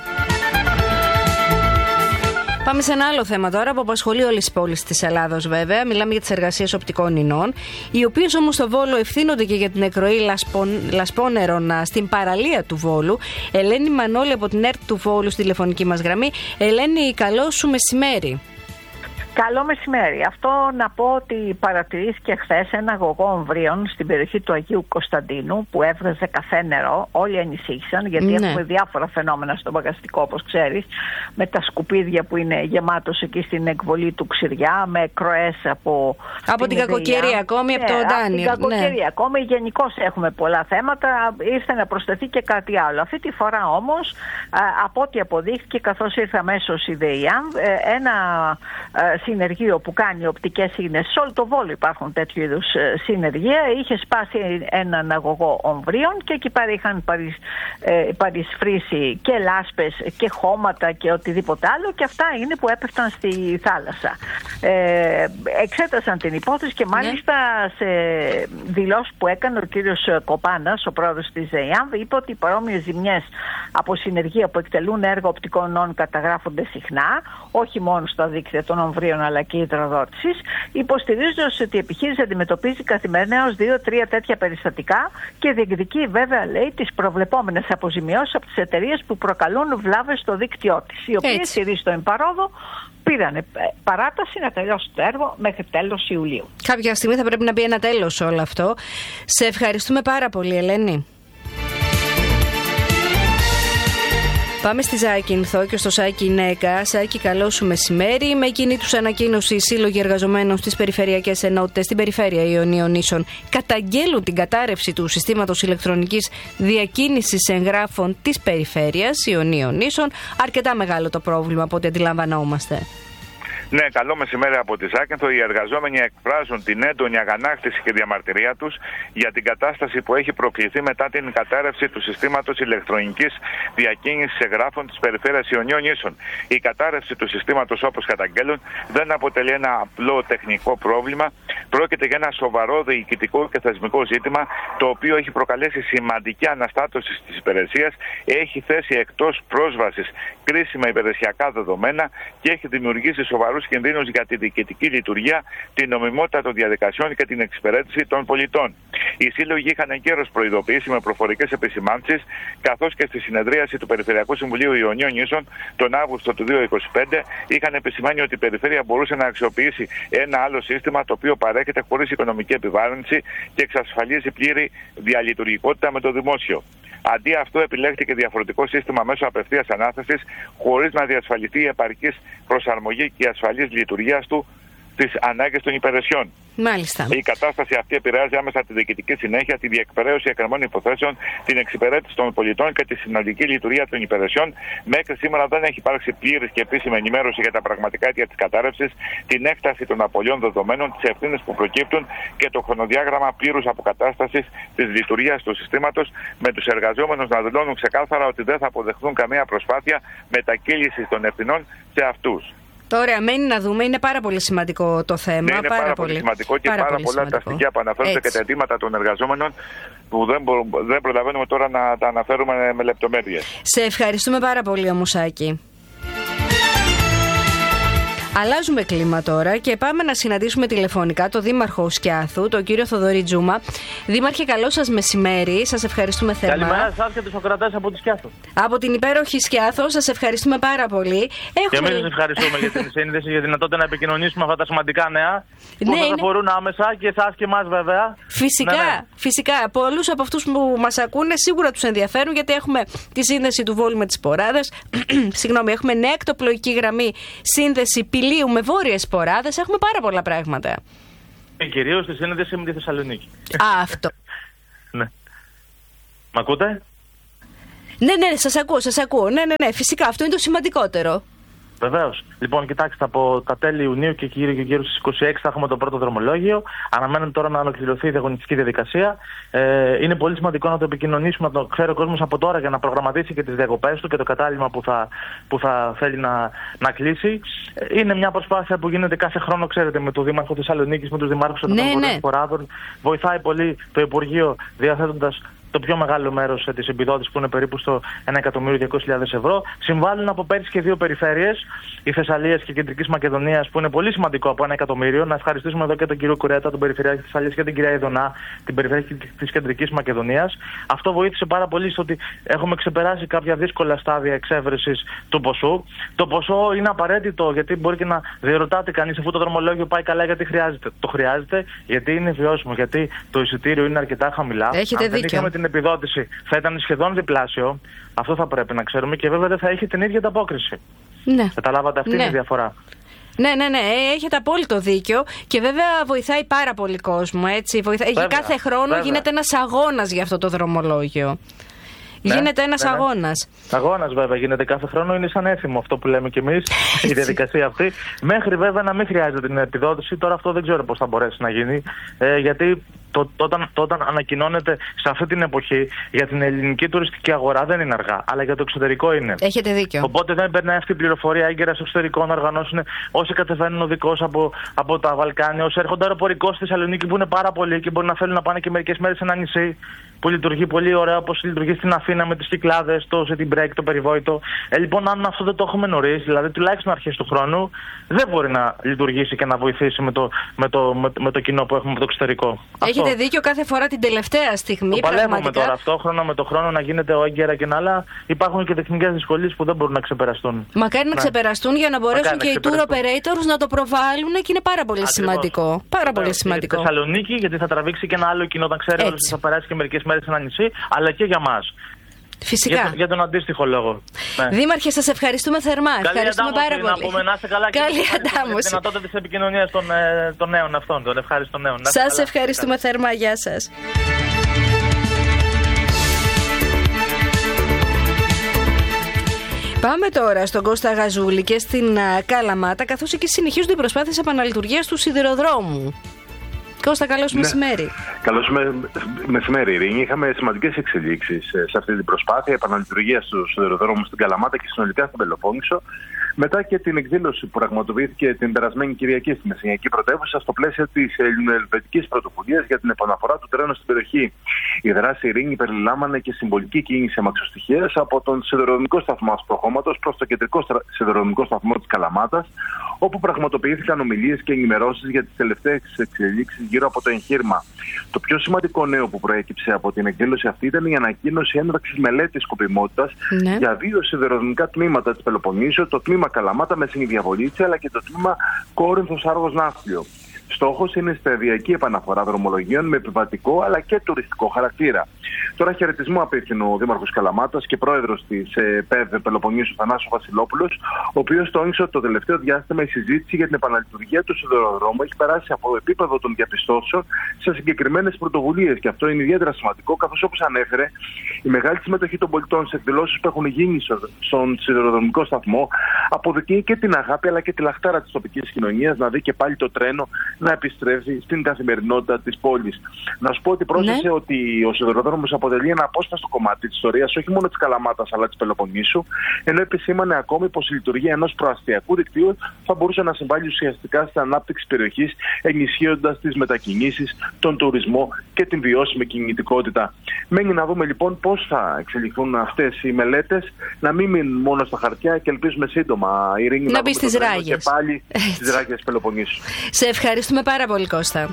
Πάμε σε ένα άλλο θέμα τώρα που απασχολεί όλες τις πόλεις της Ελλάδος, βέβαια. Μιλάμε για τις εργασίες οπτικών ινών, οι οποίες όμως στο Βόλο ευθύνονται και για την εκροή λασπόνερων στην παραλία του Βόλου. Ελένη Μανώλη από την ΕΡΤ του Βόλου στη τηλεφωνική μας γραμμή. Ελένη, καλό σου μεσημέρι. Καλό μεσημέρι. Αυτό να πω ότι παρατηρήθηκε χθες ένα αγωγό ομβρίων στην περιοχή του Αγίου Κωνσταντίνου που έβγαζε καφέ νερό. Όλοι ανησύχησαν γιατί έχουμε διάφορα φαινόμενα στο μπαγαστικό, όπως ξέρεις, με τα σκουπίδια που είναι γεμάτος εκεί στην εκβολή του Ξηριά, με εκροές από την κακοκαιρία ακόμη, από το Ντάνιελ. Από την κακοκαιρία ακόμη. Γενικώς έχουμε πολλά θέματα. Ήρθε να προσθεθεί και κάτι άλλο. Αυτή τη φορά όμως, από ό,τι αποδείχθηκε, καθώς ήρθε αμέσως η ΔΕΙΑΜ, ένα συνεργείο που κάνει οπτικές ίνες, σε όλο το Βόλο υπάρχουν τέτοιου είδους συνεργεία, είχε σπάσει έναν αγωγό ομβρίων και εκεί πέρα είχαν παρισφρήσει και λάσπες και χώματα και οτιδήποτε άλλο και αυτά είναι που έπεφταν στη θάλασσα. Εξέτασαν την υπόθεση και μάλιστα σε δηλώσεις που έκανε ο κύριος Κοπάνας, ο πρόεδρος της ΕΙΑΜ, είπε ότι οι παρόμοιες ζημιές από συνεργεία που εκτελούν έργα οπτικών ινών καταγράφονται συχνά, όχι μόνο στα δίκτυα των ομβρίων αλλά και υδροδότησης, υποστηρίζοντας ότι η επιχείρηση αντιμετωπίζει καθημερινά ως 2-3 τέτοια περιστατικά και διεκδικεί, βέβαια, λέει, τις προβλεπόμενες αποζημιώσεις από τις εταιρείες που προκαλούν βλάβες στο δίκτυό της, οι οποίες στηρίζει το εμπαρόδο πήραν παράταση να τελειώσει το έργο μέχρι τέλος Ιουλίου. Κάποια στιγμή θα πρέπει να μπει ένα τέλος όλο αυτό. Σε ευχαριστούμε πάρα πολύ, Ελένη. Πάμε στη Ζάκυνθο και στο Σάκη Νέκα. Σάκη, καλό σου μεσημέρι. Με εκείνη τους ανακοίνωση, οι σύλλογοι εργαζομένων στις περιφερειακές ενότητες στην περιφέρεια Ιωνίων Νήσων καταγγέλουν την κατάρρευση του συστήματος ηλεκτρονικής διακίνησης εγγράφων της περιφέρειας Ιωνίων Νήσων. Αρκετά μεγάλο το πρόβλημα από ό,τι αντιλαμβανόμαστε. Ναι, καλό μεσημέρι από τη Ζάκυνθο. Οι εργαζόμενοι εκφράζουν την έντονη αγανάκτηση και διαμαρτυρία τους για την κατάσταση που έχει προκληθεί μετά την κατάρρευση του συστήματος ηλεκτρονικής διακίνησης εγγράφων της περιφέρειας Ιωνίων Νήσων. Η κατάρρευση του συστήματος, όπως καταγγέλουν, δεν αποτελεί ένα απλό τεχνικό πρόβλημα. Πρόκειται για ένα σοβαρό διοικητικό και θεσμικό ζήτημα, το οποίο έχει προκαλέσει σημαντική αναστάτωση της υπηρεσίας, έχει θέσει εκτός πρόσβασης κρίσιμα υπηρεσιακά δεδομένα και έχει δημιουργήσει σοβαρούς κινδύνους για τη διοικητική λειτουργία, την νομιμότητα των διαδικασιών και την εξυπηρέτηση των πολιτών. Οι σύλλογοι είχαν εγκαίρως προειδοποιήσει με προφορικές επισημάνσεις, καθώς και στη συνεδρίαση του Περιφερειακού Συμβουλίου Ιωνίων Νήσων τον Αύγουστο του 2025 είχαν επισημάνει ότι η περιφέρεια μπορούσε να αξιοποιήσει ένα άλλο σύστημα το οποίο παρέχεται χωρίς οικονομική επιβάρυνση και εξασφαλίζει πλήρη διαλειτουργικότητα με το δημόσιο. Αντί αυτό, επιλέχθηκε διαφορετικό σύστημα μέσω απευθείας ανάθεσης, χωρίς να διασφαλιστεί η επαρκής προσαρμογή και η ασφαλής λειτουργία του τις ανάγκες των υπηρεσιών. Μάλιστα. Η κατάσταση αυτή επηρεάζει άμεσα τη διοικητική συνέχεια, τη διεκπαιρέωση εκκρεμών υποθέσεων, την εξυπηρέτηση των πολιτών και τη συνολική λειτουργία των υπηρεσιών. Μέχρι σήμερα δεν έχει υπάρξει πλήρης και επίσημη ενημέρωση για τα πραγματικά αίτια της κατάρρευσης, την έκταση των απολειών δεδομένων, τις ευθύνες που προκύπτουν και το χρονοδιάγραμμα πλήρους αποκατάστασης της λειτουργίας του συστήματος, με τους εργαζόμενους να δηλώνουν ξεκάθαρα ότι δεν θα αποδεχθούν καμία προσπάθεια μετακύλησης των ευθυνών σε αυτούς. Τώρα μένει να δούμε, είναι πάρα πολύ σημαντικό το θέμα. Ναι, είναι πάρα πολύ σημαντικό και πάρα πολλά τα στοιχεία που αναφέρονται και τα αιτήματα των εργαζόμενων που δεν προλαβαίνουμε τώρα να τα αναφέρουμε με λεπτομέρειες. Σε ευχαριστούμε πάρα πολύ, Μουσάκη. Αλλάζουμε κλίμα τώρα και πάμε να συναντήσουμε τηλεφωνικά τον Δήμαρχο Σκιάθου, τον κύριο Θοδωρή Τζούμα. Δήμαρχε, καλό σας μεσημέρι. Σας ευχαριστούμε θερμά. Καλημέρα σας και τους ακροατές από τη Σκιάθο. Από την υπέροχη Σκιάθο, σας ευχαριστούμε πάρα πολύ. Και εμείς σας ευχαριστούμε για την σύνδεση, για τη δυνατότητα να επικοινωνήσουμε αυτά τα σημαντικά νέα που σας αφορούν άμεσα και εσάς και εμάς βέβαια. Φυσικά, φυσικά. Πολλούς από αυτούς που μας ακούνε σίγουρα τους ενδιαφέρουν, γιατί έχουμε τη σύνδεση του Βόλου με τις Ποράδες. Συγγνώμη, έχουμε νέα εκτοπλοϊκή γραμμή σύνδεση Πηλίου με βόρειες Ποράδες. Έχουμε πάρα πολλά πράγματα. Κυρίως τη σύνδεση με τη Θεσσαλονίκη. Αυτό. Ναι. Μ' ακούτε? Ναι, σας ακούω. Ναι, φυσικά αυτό είναι το σημαντικότερο. Βεβαίως. Λοιπόν, κοιτάξτε, από τα τέλη Ιουνίου και γύρω στις 26 θα έχουμε το πρώτο δρομολόγιο. Αναμένεται τώρα να ολοκληρωθεί η διαγωνιστική διαδικασία. Είναι πολύ σημαντικό να το επικοινωνήσουμε, να το ξέρει ο κόσμος από τώρα για να προγραμματίσει και τις διακοπές του και το κατάλημα που θα θέλει να κλείσει. Είναι μια προσπάθεια που γίνεται κάθε χρόνο, ξέρετε, με τον Δήμαρχο Θεσσαλονίκης, με τους Δημάρχους των Βορειών Ποράδων. Βοηθάει πολύ το Υπουργείο διαθέτοντας το πιο μεγάλο μέρος της επιδότησης, που είναι περίπου στο 1.200.000 ευρώ. Συμβάλλουν από πέρυσι και δύο περιφέρειες, η Θεσσαλίας και η Κεντρικής Μακεδονίας, που είναι πολύ σημαντικό, από 1 εκατομμύριο. Να ευχαριστήσουμε εδώ και τον κύριο Κουρέτα, τον Περιφερειάρχη της Θεσσαλίας, και την κυρία Ιδονά, την Περιφερειάρχη της Κεντρικής Μακεδονίας. Αυτό βοήθησε πάρα πολύ στο ότι έχουμε ξεπεράσει κάποια δύσκολα στάδια εξέβρεσης του ποσού. Το ποσό είναι απαραίτητο, γιατί μπορεί και να διερωτάται κανείς, αφού το δρομολόγιο πάει καλά, γιατί χρειάζεται. Το χρειάζεται γιατί είναι βιώσιμο, γιατί το εισιτήριο είναι αρκετά χαμηλά. Έχετε δίκιο. Την επιδότηση θα ήταν σχεδόν διπλάσιο. Αυτό θα πρέπει να ξέρουμε, και βέβαια δεν θα έχει την ίδια ανταπόκριση. Ναι. Καταλάβατε, αυτή είναι η διαφορά. Ναι, έχετε απόλυτο δίκιο, και βέβαια βοηθάει πάρα πολύ κόσμο, έτσι. Κάθε χρόνο γίνεται ένας αγώνας για αυτό το δρομολόγιο. Ναι, γίνεται ένας αγώνας. Αγώνας βέβαια γίνεται κάθε χρόνο, είναι σαν έθιμο αυτό που λέμε κι εμείς, η διαδικασία αυτή. Μέχρι βέβαια να μην χρειάζεται την επιδότηση, τώρα αυτό δεν ξέρω πώς θα μπορέσει να γίνει, γιατί όταν ανακοινώνεται σε αυτή την εποχή για την ελληνική τουριστική αγορά δεν είναι αργά, αλλά για το εξωτερικό είναι. Έχετε δίκιο. Οπότε δεν περνάει αυτή η πληροφορία έγκαιρα στο εξωτερικό να οργανώσουν όσοι κατεβαίνουν οδικώς από τα Βαλκάνια, όσοι έρχονται αεροπορικώς στη Θεσσαλονίκη, που είναι πάρα πολλοί και μπορεί να θέλουν να πάνε και μερικές μέρες σε ένα νησί που λειτουργεί πολύ ωραία, όπως λειτουργεί στην Αθήνα με τις Κυκλάδες, το city break, το περιβόητο. Λοιπόν, αν αυτό δεν το έχουμε νωρίς, δηλαδή τουλάχιστον αρχές του χρόνου, δεν μπορεί να λειτουργήσει και να βοηθήσει με το κοινό που έχουμε από το εξωτερικό. Έχετε δίκιο, κάθε φορά την τελευταία στιγμή. Το παλεύουμε τώρα αυτό, χρόνο με το χρόνο, να γίνεται ο έγκαιρα και να άλλα. Υπάρχουν και τεχνικές δυσκολίες που δεν μπορούν να ξεπεραστούν. Μακάρι να ξεπεραστούν, για να μπορέσουν και οι tour operators να το προβάλλουν, και είναι πάρα πολύ σημαντικό. Πάρα πολύ σημαντικό. Για τη Θεσσαλονίκη, γιατί θα τραβήξει και ένα άλλο κοινό, όταν ξέρει ότι θα περάσει και μερικές μέρες σε ένα νησί, αλλά και για μας. Φυσικά. Για τον αντίστοιχο λόγο. Ναι. Δήμαρχε, σας ευχαριστούμε θερμά. Ευχαριστούμε πάρα πολύ. Να πούμε, να είστε καλά, καλή και αντάμωση. τη δυνατότητα της επικοινωνίας των νέων αυτών, των ευχάριστων νέων. Σας ευχαριστούμε θερμά. Γεια σας. Πάμε τώρα στον Κώστα Γαζούλη και στην Καλαμάτα, καθώς εκεί συνεχίζονται οι προσπάθειες επαναλειτουργίας του σιδηροδρόμου. Κώστα, καλώς μεσημέρι. Καλώς μεσημέρι, Ειρήνη. Είχαμε σημαντικές εξελίξεις σε αυτή την προσπάθεια επαναλειτουργίας του σιδηροδρόμου στην Καλαμάτα και συνολικά στην Πελοπόννησο, μετά και την εκδήλωση που πραγματοποιήθηκε την περασμένη Κυριακή στη Μεσσηνιακή Πρωτεύουσα στο πλαίσιο της ελληνοελβετικής πρωτοβουλίας για την επαναφορά του τρένου στην περιοχή. Η δράση, Ειρήνη, περιλάμβανε και συμβολική κίνηση αμαξοστοιχείας από τον σιδηροδρομικό σταθμό Ασπροχώματος προς το κεντρικό σιδηροδρομικό σταθμό της Καλαμάτας, όπου πραγματοποιήθηκαν ομιλίες και ενημερώσεις για τις τελευταίες εξελίξεις γύρω από το εγχείρημα. Το πιο σημαντικό νέο που προέκυψε από την εκδήλωση αυτή ήταν η ανακοίνωση έναρξης μελέτης σκοπιμότητας για δύο σιδηροδρομικά τμήματα της Πελοποννήσου, το τμήμα Καλαμάτα με Συνηδιαβολίτσα, αλλά και το τμήμα Κόρινθος Άργος Ναύπλιο. Στόχος είναι σταδιακή επαναφορά δρομολογίων με επιβατικό αλλά και τουριστικό χαρακτήρα. Τώρα χαιρετισμό απίθυνε ο Δήμαρχος Καλαμάτας και πρόεδρος της ΠΕΔ Πελοποννήσου Θανάσου Βασιλόπουλος, ο οποίος τόνισε ότι το τελευταίο διάστημα η συζήτηση για την επαναλειτουργία του σιδηροδρόμου έχει περάσει από το επίπεδο των διαπιστώσεων σε συγκεκριμένες πρωτοβουλίες. Και αυτό είναι ιδιαίτερα σημαντικό, καθώς όπως ανέφερε, η μεγάλη συμμετοχή των πολιτών σε εκδηλώσεις που έχουν γίνει στον σιδηροδρομικό σταθμό αποδεικνύει και την αγάπη αλλά και τη λαχτάρα της τοπικής κοινωνίας να δει και πάλι το τρένο να επιστρέφει στην καθημερινότητα της πόλης. Να σου πω ότι πρόσθεσε ότι ο σιδηροδρόμος αποτελεί ένα απόσπαστο κομμάτι της ιστορίας όχι μόνο της Καλαμάτας αλλά της Πελοποννήσου, ενώ επισήμανε ακόμη πως η λειτουργία ενός προαστιακού δικτύου θα μπορούσε να συμβάλλει ουσιαστικά στην ανάπτυξη περιοχής, ενισχύοντας τις μετακινήσεις, τον τουρισμό και την βιώσιμη κινητικότητα. Μένει να δούμε λοιπόν πώς θα εξελιχθούν αυτές οι μελέτες, να μην μείνουν μόνο στα χαρτιά και ελπίζουμε σύντομα, Ειρήνη, να μπει στις ράγες. Και πάλι στις ράγες Πελοποννήσου. Σε ευχαριστούμε πάρα πολύ, Κώστα.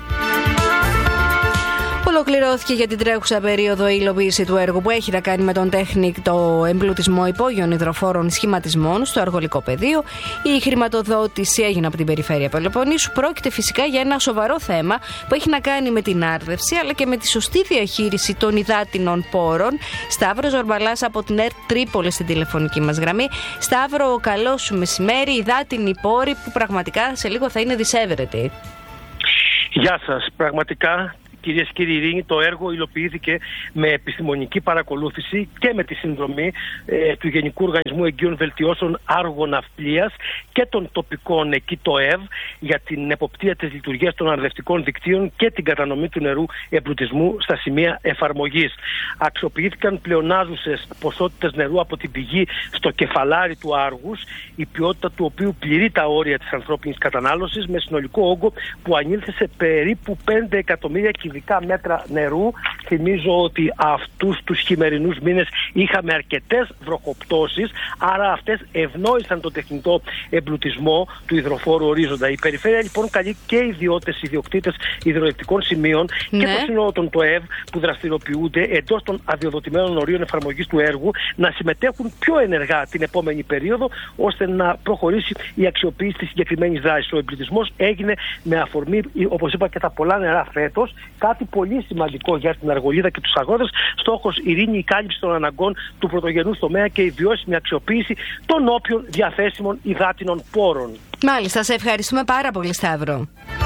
Ολοκληρώθηκε για την τρέχουσα περίοδο η υλοποίηση του έργου που έχει να κάνει με τον τεχνητό εμπλουτισμό υπόγειων υδροφόρων σχηματισμών στο Αργολικό Πεδίο. Η χρηματοδότηση έγινε από την Περιφέρεια Πελοποννήσου. Πρόκειται φυσικά για ένα σοβαρό θέμα που έχει να κάνει με την άρδευση αλλά και με τη σωστή διαχείριση των υδάτινων πόρων. Σταύρος Ζορμπαλάς από την ΕΡΤ Τρίπολη στην τηλεφωνική μας γραμμή. Σταύρο, καλό σου μεσημέρι. Υδάτινοι πόροι που πραγματικά σε λίγο θα είναι δισεύρετοι. Γεια σας. Πραγματικά, κυρίες και κύριοι, Ειρήνη, το έργο υλοποιήθηκε με επιστημονική παρακολούθηση και με τη συνδρομή του Γενικού Οργανισμού Εγγύων Βελτιώσεων Άργο-Ναυπλίας και των τοπικών εκεί, το ΕΒ, για την εποπτεία της λειτουργίας των αρδευτικών δικτύων και την κατανομή του νερού εμπλουτισμού στα σημεία εφαρμογής. Αξιοποιήθηκαν πλεονάζουσες ποσότητες νερού από την πηγή στο κεφαλάρι του Άργους, η ποιότητα του οποίου πληρεί τα όρια της ανθρώπινης κατανάλωσης, με συνολικό όγκο που ανήλθε σε περίπου 5 εκατομμύρια κυβικά μέτρα νερού. Θυμίζω ότι αυτούς τους χειμερινούς μήνες είχαμε αρκετές βροχοπτώσεις, άρα αυτές ευνόησαν τον τεχνητό εμπλουτισμό του υδροφόρου ορίζοντα. Η Περιφέρεια λοιπόν καλεί και ιδιώτες-ιδιοκτήτες υδροελεκτρικών σημείων και το σύνολο των ΤΟΕΒ που δραστηριοποιούνται εντός των αδειοδοτημένων ορίων εφαρμογής του έργου να συμμετέχουν πιο ενεργά την επόμενη περίοδο, ώστε να προχωρήσει η αξιοποίηση της συγκεκριμένης δράσης. Ο εμπλουτισμός έγινε με αφορμή, όπως είπα, και τα πολλά νερά φέτος. Κάτι πολύ σημαντικό για την Αργολίδα και τους αγρότες. Στόχος, Ειρήνη, η κάλυψη των αναγκών του πρωτογενούς τομέα και η βιώσιμη αξιοποίηση των όποιων διαθέσιμων υδάτινων πόρων. Μάλιστα, σε ευχαριστούμε πάρα πολύ, Σταύρο.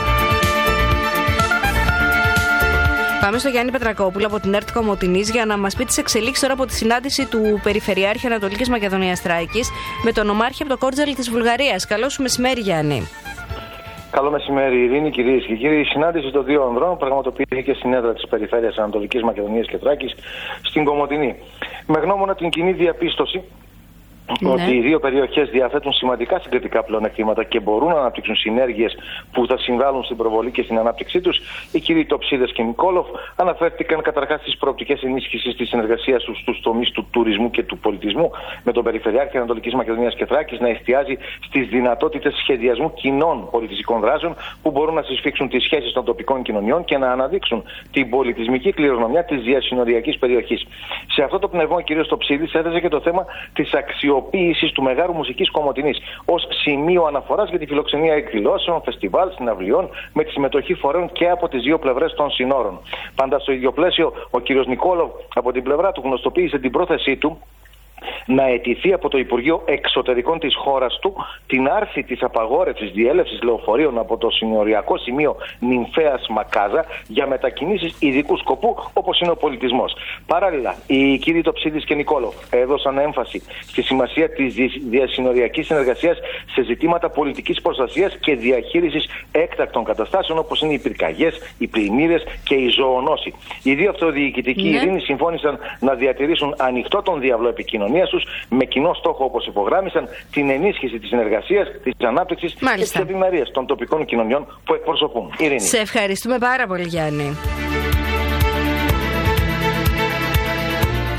Πάμε στο Γιάννη Πετρακόπουλο από την ΕΡΤ Κομοτηνής για να μας πει τις εξελίξεις τώρα από τη συνάντηση του Περιφερειάρχη Ανατολικής Μακεδονίας Θράκης με τον Ομάρχη από το Κόρτζαλι της Βουλγαρίας. Καλό σου μεσημέρι, Γιάννη. Καλό μεσημέρι, Ειρήνη, κυρίες και κύριοι. Η συνάντηση των δύο ανδρών πραγματοποιήθηκε στην έδρα της Περιφέρειας Ανατολικής Μακεδονίας και Θράκης στην Κομοτηνή. Με γνώμονα την κοινή διαπίστωση ότι οι δύο περιοχές διαθέτουν σημαντικά συγκριτικά πλεονεκτήματα και μπορούν να αναπτύξουν συνέργειες που θα συμβάλλουν στην προβολή και στην ανάπτυξή τους, οι κύριοι Τοψίδες και Νικόλοφ αναφέρθηκαν καταρχάς στις προοπτικές ενίσχυσης της συνεργασίας τους στους τομείς του τουρισμού και του πολιτισμού, με τον Περιφερειάρχη Ανατολικής Μακεδονίας και Θράκης να εστιάζει στις δυνατότητες σχεδιασμού κοινών πολιτιστικών δράσεων που μπορούν να συσφίξουν τις σχέσεις των τοπικών κοινωνιών και να αναδείξουν την πολιτισμική κληρονομιά της διασυνοριακής περιοχής. Σε αυτό το πνευμό, ο κ. Τοψίδης έθεσε και το θέμα της αξιοποίησης του Μεγάρου Μουσικής Κομοτηνής ως σημείο αναφοράς για τη φιλοξενία εκδηλώσεων, φεστιβάλ, συναυλιών με τη συμμετοχή φορέων και από τις δύο πλευρές των συνόρων. Πάντα στο ίδιο πλαίσιο, ο κ. Νικόλοφ από την πλευρά του γνωστοποίησε την πρόθεσή του να αιτηθεί από το Υπουργείο Εξωτερικών της χώρας του την άρση της απαγόρευσης διέλευσης λεωφορείων από το συνοριακό σημείο Νυμφέας Μακάζα για μετακινήσεις ειδικού σκοπού, όπως είναι ο πολιτισμός. Παράλληλα, οι κύριοι Τοψίδης και Νικόλοφ έδωσαν έμφαση στη σημασία της διασυνοριακής συνεργασίας σε ζητήματα πολιτικής προστασίας και διαχείρισης έκτακτων καταστάσεων, όπως είναι οι πυρκαγιές, οι πλημμύρες και η ζωονόση. Οι δύο αυτοδιοικητικοί Ειρήνη συμφώνησαν να διατηρήσουν ανοιχτό τον διάβλο επικοινωνίας τους με κοινό στόχο, όπως υπογράμμισαν, την ενίσχυση της συνεργασίας, της ανάπτυξης και της ευημερίας των τοπικών κοινωνιών που εκπροσωπούν. Ειρήνη. Σε ευχαριστούμε πάρα πολύ, Γιάννη.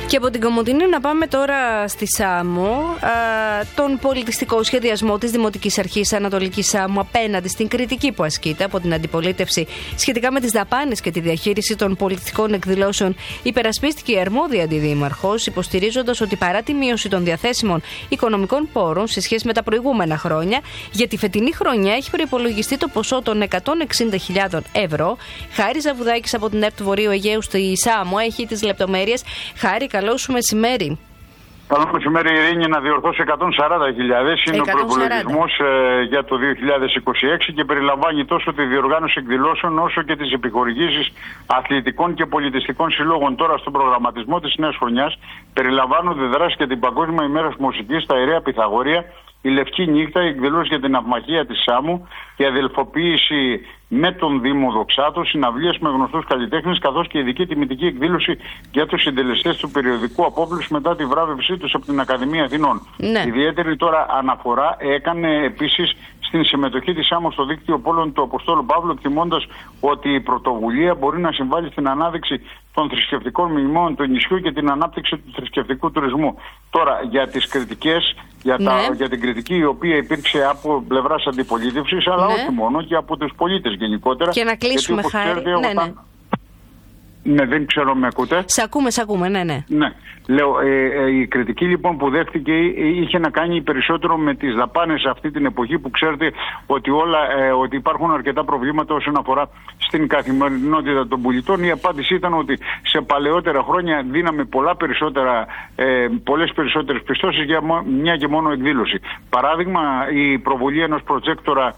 Και από την Κομοτηνή να πάμε τώρα στη Σάμο. Τον πολιτιστικό σχεδιασμό της Δημοτικής Αρχής Ανατολικής Σάμου απέναντι στην κριτική που ασκείται από την αντιπολίτευση σχετικά με τις δαπάνες και τη διαχείριση των πολιτιστικών εκδηλώσεων, υπερασπίστηκε η αρμόδια αντιδήμαρχος, υποστηρίζοντας ότι παρά τη μείωση των διαθέσιμων οικονομικών πόρων σε σχέση με τα προηγούμενα χρόνια, για τη φετινή χρονιά έχει προϋπολογιστεί το ποσό των 160.000 ευρώ. Χάρη Ζαβουδάκης από την ΕΡΤ του Βορείου Αιγαίου στη Σάμο έχει τις λεπτομέρειες. Χάρη, καλό σου μεσημέρι. Καλό μεσημέρι, Ειρήνη. Να διορθώσω 140.000. Είναι ο προϋπολογισμός για το 2026 και περιλαμβάνει τόσο τη διοργάνωση εκδηλώσεων όσο και τις επιχορηγήσεις αθλητικών και πολιτιστικών συλλόγων. Τώρα, στον προγραμματισμό της νέας χρονιάς περιλαμβάνονται δράσεις για την Παγκόσμια ημέρα μουσικής στα Ιερέα Πυθαγόρια, η Λευκή Νύχτα, η εκδηλώση για την Ναυμαχία της Σάμου, η αδελφοποίηση με τον Δήμο Δοξάτου, συναυλίες με γνωστούς καλλιτέχνες, καθώς και ειδική τιμητική εκδήλωση για τους συντελεστές του περιοδικού Απόβληση μετά τη βράβευσή τους από την Ακαδημία Αθηνών. Ναι. Ιδιαίτερη τώρα αναφορά έκανε επίσης στην συμμετοχή της Σάμου στο δίκτυο πόλων του Αποστόλου Παύλου, εκτιμώντας ότι η πρωτοβουλία μπορεί να συμβάλλει στην ανάδειξη των θρησκευτικών μνημείων του νησιού και την ανάπτυξη του θρησκευτικού τουρισμού. Τώρα, για τις κριτικές, για την κριτική η οποία υπήρξε από πλευράς αντιπολίτευσης, αλλά όχι μόνο, και από τους πολίτες γενικότερα. Και να κλείσουμε, Χάρη. Ναι, δεν ξέρω, με ακούτε. Σε ακούμε, ναι. Ναι. Λέω, η κριτική λοιπόν που δέχτηκε είχε να κάνει περισσότερο με τις δαπάνες αυτή την εποχή, που ξέρετε ότι υπάρχουν αρκετά προβλήματα όσον αφορά στην καθημερινότητα των πολιτών. Η απάντηση ήταν ότι σε παλαιότερα χρόνια δίναμε πολλές περισσότερες πιστώσεις για μια και μόνο εκδήλωση. Παράδειγμα, η προβολή ενός προτζέκτορα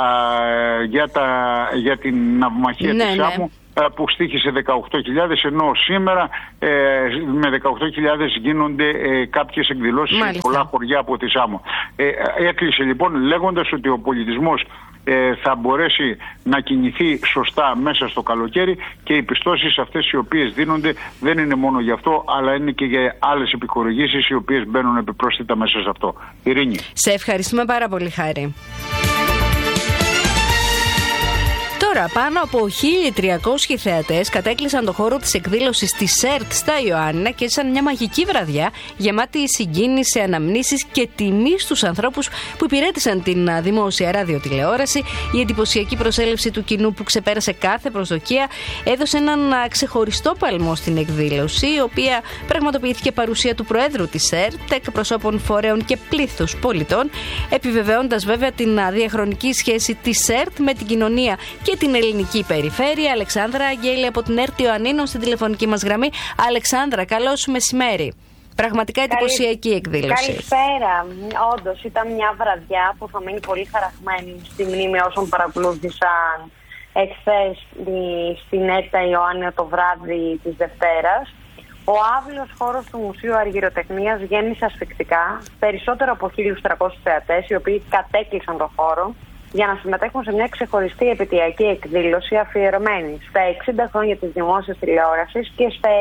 για την Ναυμαχία της Σάμου, που στοίχησε 18.000, ενώ σήμερα με 18.000 γίνονται κάποιες εκδηλώσεις σε πολλά χωριά από τη Σάμο. Έκλεισε λοιπόν λέγοντας ότι ο πολιτισμός θα μπορέσει να κινηθεί σωστά μέσα στο καλοκαίρι, και οι πιστώσεις αυτές οι οποίες δίνονται δεν είναι μόνο γι' αυτό, αλλά είναι και για άλλες επιχορηγήσεις οι οποίες μπαίνουν επιπρόσθετα μέσα σε αυτό. Ειρήνη. Σε ευχαριστούμε πάρα πολύ, Χάρη. Τώρα, πάνω από 1.300 θεατές κατέκλυσαν το χώρο της εκδήλωσης της ΕΡΤ στα Ιωάννινα και έζησαν μια μαγική βραδιά γεμάτη συγκίνηση, αναμνήσεις και τιμή στους ανθρώπους που υπηρέτησαν την δημόσια ραδιοτηλεόραση. Η εντυπωσιακή προσέλευση του κοινού που ξεπέρασε κάθε προσδοκία έδωσε έναν ξεχωριστό παλμό στην εκδήλωση, η οποία πραγματοποιήθηκε παρουσία του Προέδρου της ΕΡΤ, εκπροσώπων φορέων και πλήθους πολιτών, επιβεβαιώντας βέβαια την διαχρονική σχέση της ΕΡΤ με την κοινωνία και την ελληνική περιφέρεια. Αλεξάνδρα Αγγέλη από την ΕΡΤ Ιωαννίνων στην τηλεφωνική μας γραμμή. Αλεξάνδρα, καλό σου μεσημέρι. Πραγματικά εντυπωσιακή εκδήλωση. Καλησπέρα. Όντως, ήταν μια βραδιά που θα μείνει πολύ χαραγμένη στη μνήμη όσων παρακολούθησαν εχθές στην ΕΡΤ Ιωάννινα το βράδυ της Δευτέρας. Ο άβυλος χώρος του Μουσείου Αργυροτεχνίας γέμισε ασφυκτικά. Περισσότερο από 1.300 θεατές, οι οποίοι κατέκλυσαν το χώρο για να συμμετέχουν σε μια ξεχωριστή επαιτειακή εκδήλωση αφιερωμένη στα 60 χρόνια της δημόσιας τηλεόρασης και στα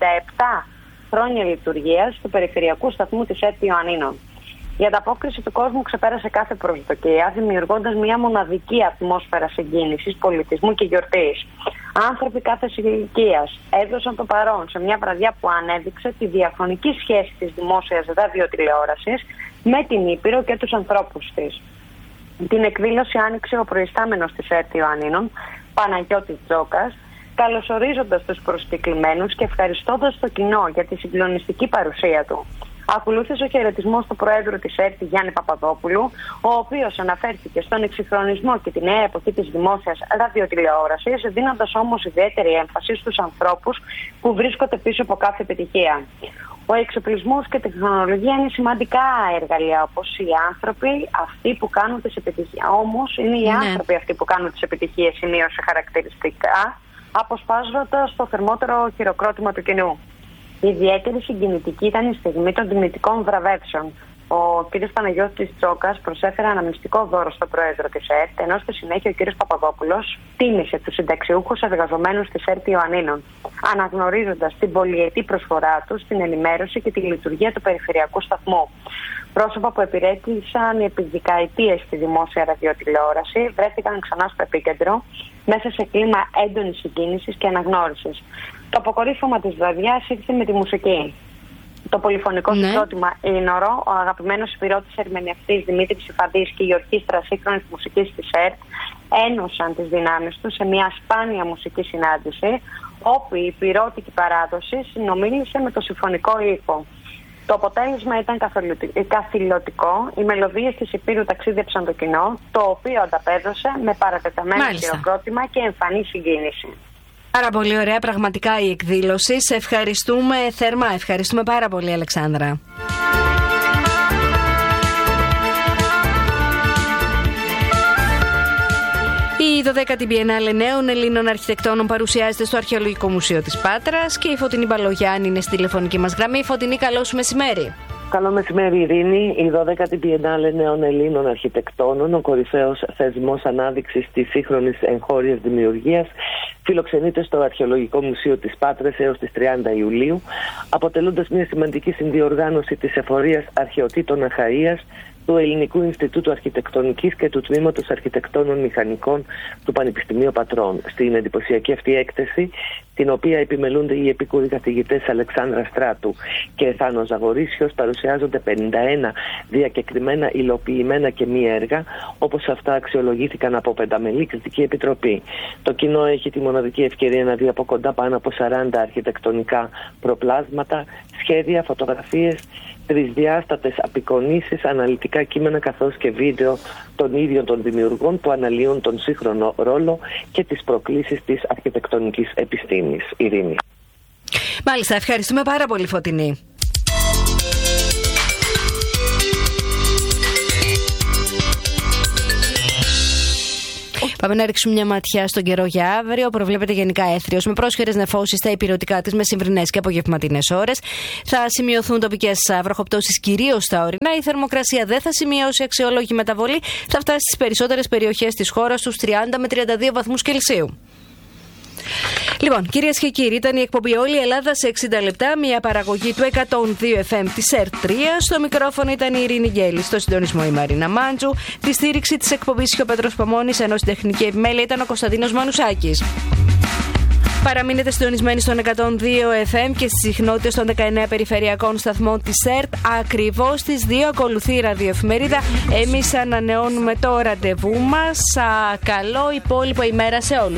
77 χρόνια λειτουργίας του περιφερειακού σταθμού της ΕΡΤ Ιωαννίνων. Η ανταπόκριση του κόσμου ξεπέρασε κάθε προσδοκία, δημιουργώντας μια μοναδική ατμόσφαιρα συγκίνησης, πολιτισμού και γιορτής. Άνθρωποι κάθε ηλικίας έδωσαν το παρόν σε μια βραδιά που ανέδειξε τη διαχρονική σχέση της δημόσιας ραδιοτηλεόρασης με την Ήπειρο και τους ανθρώπους της. Την εκδήλωση άνοιξε ο προϊστάμενος της ΕΡΤ Ιωαννίνων, Παναγιώτης Τζόκας, καλωσορίζοντας τους προσκεκλημένους και ευχαριστώντας το κοινό για τη συγκλονιστική παρουσία του. Ακολούθησε ο χαιρετισμός του Προέδρου της ΕΡΤ, Γιάννη Παπαδόπουλου, ο οποίος αναφέρθηκε στον εξυγχρονισμό και τη νέα εποχή της δημόσιας ραδιοτηλεόρασης, δίνοντας όμως ιδιαίτερη έμφαση στους ανθρώπους που βρίσκονται πίσω από κάθε επιτυχία. Ο εξοπλισμός και η τεχνολογία είναι σημαντικά εργαλεία, όπως οι άνθρωποι αυτοί που κάνουν τις επιτυχίες. Όμως είναι οι άνθρωποι αυτοί που κάνουν τις επιτυχίες, σημείωσε χαρακτηριστικά, αποσπάζοντας το θερμότερο χειροκρότημα του κοινού. Ιδιαίτερη συγκινητική ήταν η στιγμή των τιμητικών βραβεύσεων. Ο κ. Παναγιώτης Τσόκας προσέφερε αναμνηστικό δώρο στον Πρόεδρο της ΕΡΤ, ενώ στη συνέχεια ο κ. Παπαδόπουλος τίμησε τους συνταξιούχους εργαζομένους της ΕΡΤ Ιωαννίνων, αναγνωρίζοντας την πολυετή προσφορά τους στην ενημέρωση και τη λειτουργία του περιφερειακού σταθμού. Πρόσωπα που επιρρέτησαν επί δεκαετίες στη δημόσια ραδιοτηλεόραση βρέθηκαν ξανά στο επίκεντρο, μέσα σε κλίμα έντονης συγκίνησης και αναγνώρισης. Το αποκορύφωμα της βραδιάς ήρθε με τη μουσική. το πολυφωνικό συγκρότημα Ίνορο, ο αγαπημένος υπηρώτης ερμηνευτής Δημήτρης Ιφαντής και η ορχήστρα σύγχρονης μουσικής της ΕΡΤ ένωσαν τις δυνάμεις τους σε μια σπάνια μουσική συνάντηση, όπου η υπηρώτικη παράδοση συνομίλησε με το συμφωνικό ήχο. Το αποτέλεσμα ήταν καθηλωτικό. Οι μελωδίες της Υπήρου ταξίδεψαν το κοινό, το οποίο ανταπέδωσε με παρατεταμένο χειροκρότημα και εμφανή συγκίνηση. Πάρα πολύ ωραία, πραγματικά η εκδήλωση. Σε ευχαριστούμε θερμά. Ευχαριστούμε πάρα πολύ, Αλεξάνδρα. Η 12η Biennale Νέων Ελλήνων Αρχιτεκτόνων παρουσιάζεται στο Αρχαιολογικό Μουσείο της Πάτρας και η Φωτεινή Μπαλογιάννη είναι στη τηλεφωνική μας γραμμή. Φωτεινή, καλό σου μεσημέρι. Καλό μεσημέρι, Ειρήνη. Η 12η Biennale Νέων Ελλήνων Αρχιτεκτόνων, ο κορυφαίος θεσμός ανάδειξης της σύγχρονης εγχώριας δημιουργίας, φιλοξενείται στο Αρχαιολογικό Μουσείο της Πάτρας έως τις 30 Ιουλίου, αποτελώντας μια σημαντική συνδιοργάνωση της εφορίας αρχαιοτήτων Αχαΐας, του Ελληνικού Ινστιτούτου Αρχιτεκτονικής και του Τμήματος Αρχιτεκτόνων Μηχανικών του Πανεπιστημίου Πατρών. Στην εντυπωσιακή αυτή έκθεση, την οποία επιμελούνται οι επίκουροι καθηγητές Αλεξάνδρα Στράτου και Θάνος Ζαγορίσιος, παρουσιάζονται 51 διακεκριμένα υλοποιημένα και μη έργα, όπως αυτά αξιολογήθηκαν από πενταμελή κριτική επιτροπή. Το κοινό έχει τη μοναδική ευκαιρία να δει από κοντά πάνω από 40 αρχιτεκτονικά προπλάσματα, σχέδια, φωτογραφίες, τρισδιάστατες απεικονίσεις, αναλυτικά κείμενα καθώς και βίντεο των ίδιων των δημιουργών που αναλύουν τον σύγχρονο ρόλο και τις προκλήσεις της αρχιτεκτονικής επιστήμης. Ειρήνη. Μάλιστα, ευχαριστούμε πάρα πολύ, Φωτεινή. Πάμε να ρίξουμε μια ματιά στον καιρό για αύριο. Προβλέπεται γενικά έθριος με πρόσχερες νεφώσεις στα υπηρετικά της μεσημβρινές και απογευματινές ώρες. Θα σημειωθούν τοπικές βροχοπτώσεις κυρίως στα ορεινά. Η θερμοκρασία δεν θα σημειώσει αξιόλογη μεταβολή. Θα φτάσει στις περισσότερες περιοχές της χώρας στους 30 με 32 βαθμούς Κελσίου. Λοιπόν, κυρίες και κύριοι, ήταν η εκπομπή Όλη η Ελλάδα σε 60 λεπτά, μια παραγωγή του 102 FM της ΕΡΤ3. Στο μικρόφωνο ήταν η Ειρήνη Γκέλη, στο συντονισμό η Μαρίνα Μάντζου, τη στήριξη της εκπομπής και ο Πέτρος Παμώνης, ενώ στην τεχνική επιμέλεια ήταν ο Κωνσταντίνος Μανουσάκης. Παραμείνετε συντονισμένοι στον 102 FM και στις συχνότητες των 19 περιφερειακών σταθμών της ΕΡΤ. Ακριβώς στις 2 ακολουθεί η ραδιοεφημερίδα. Εμείς ανανεώνουμε το ραντεβού μας. Καλό υπόλοιπο ημέρα σε όλους.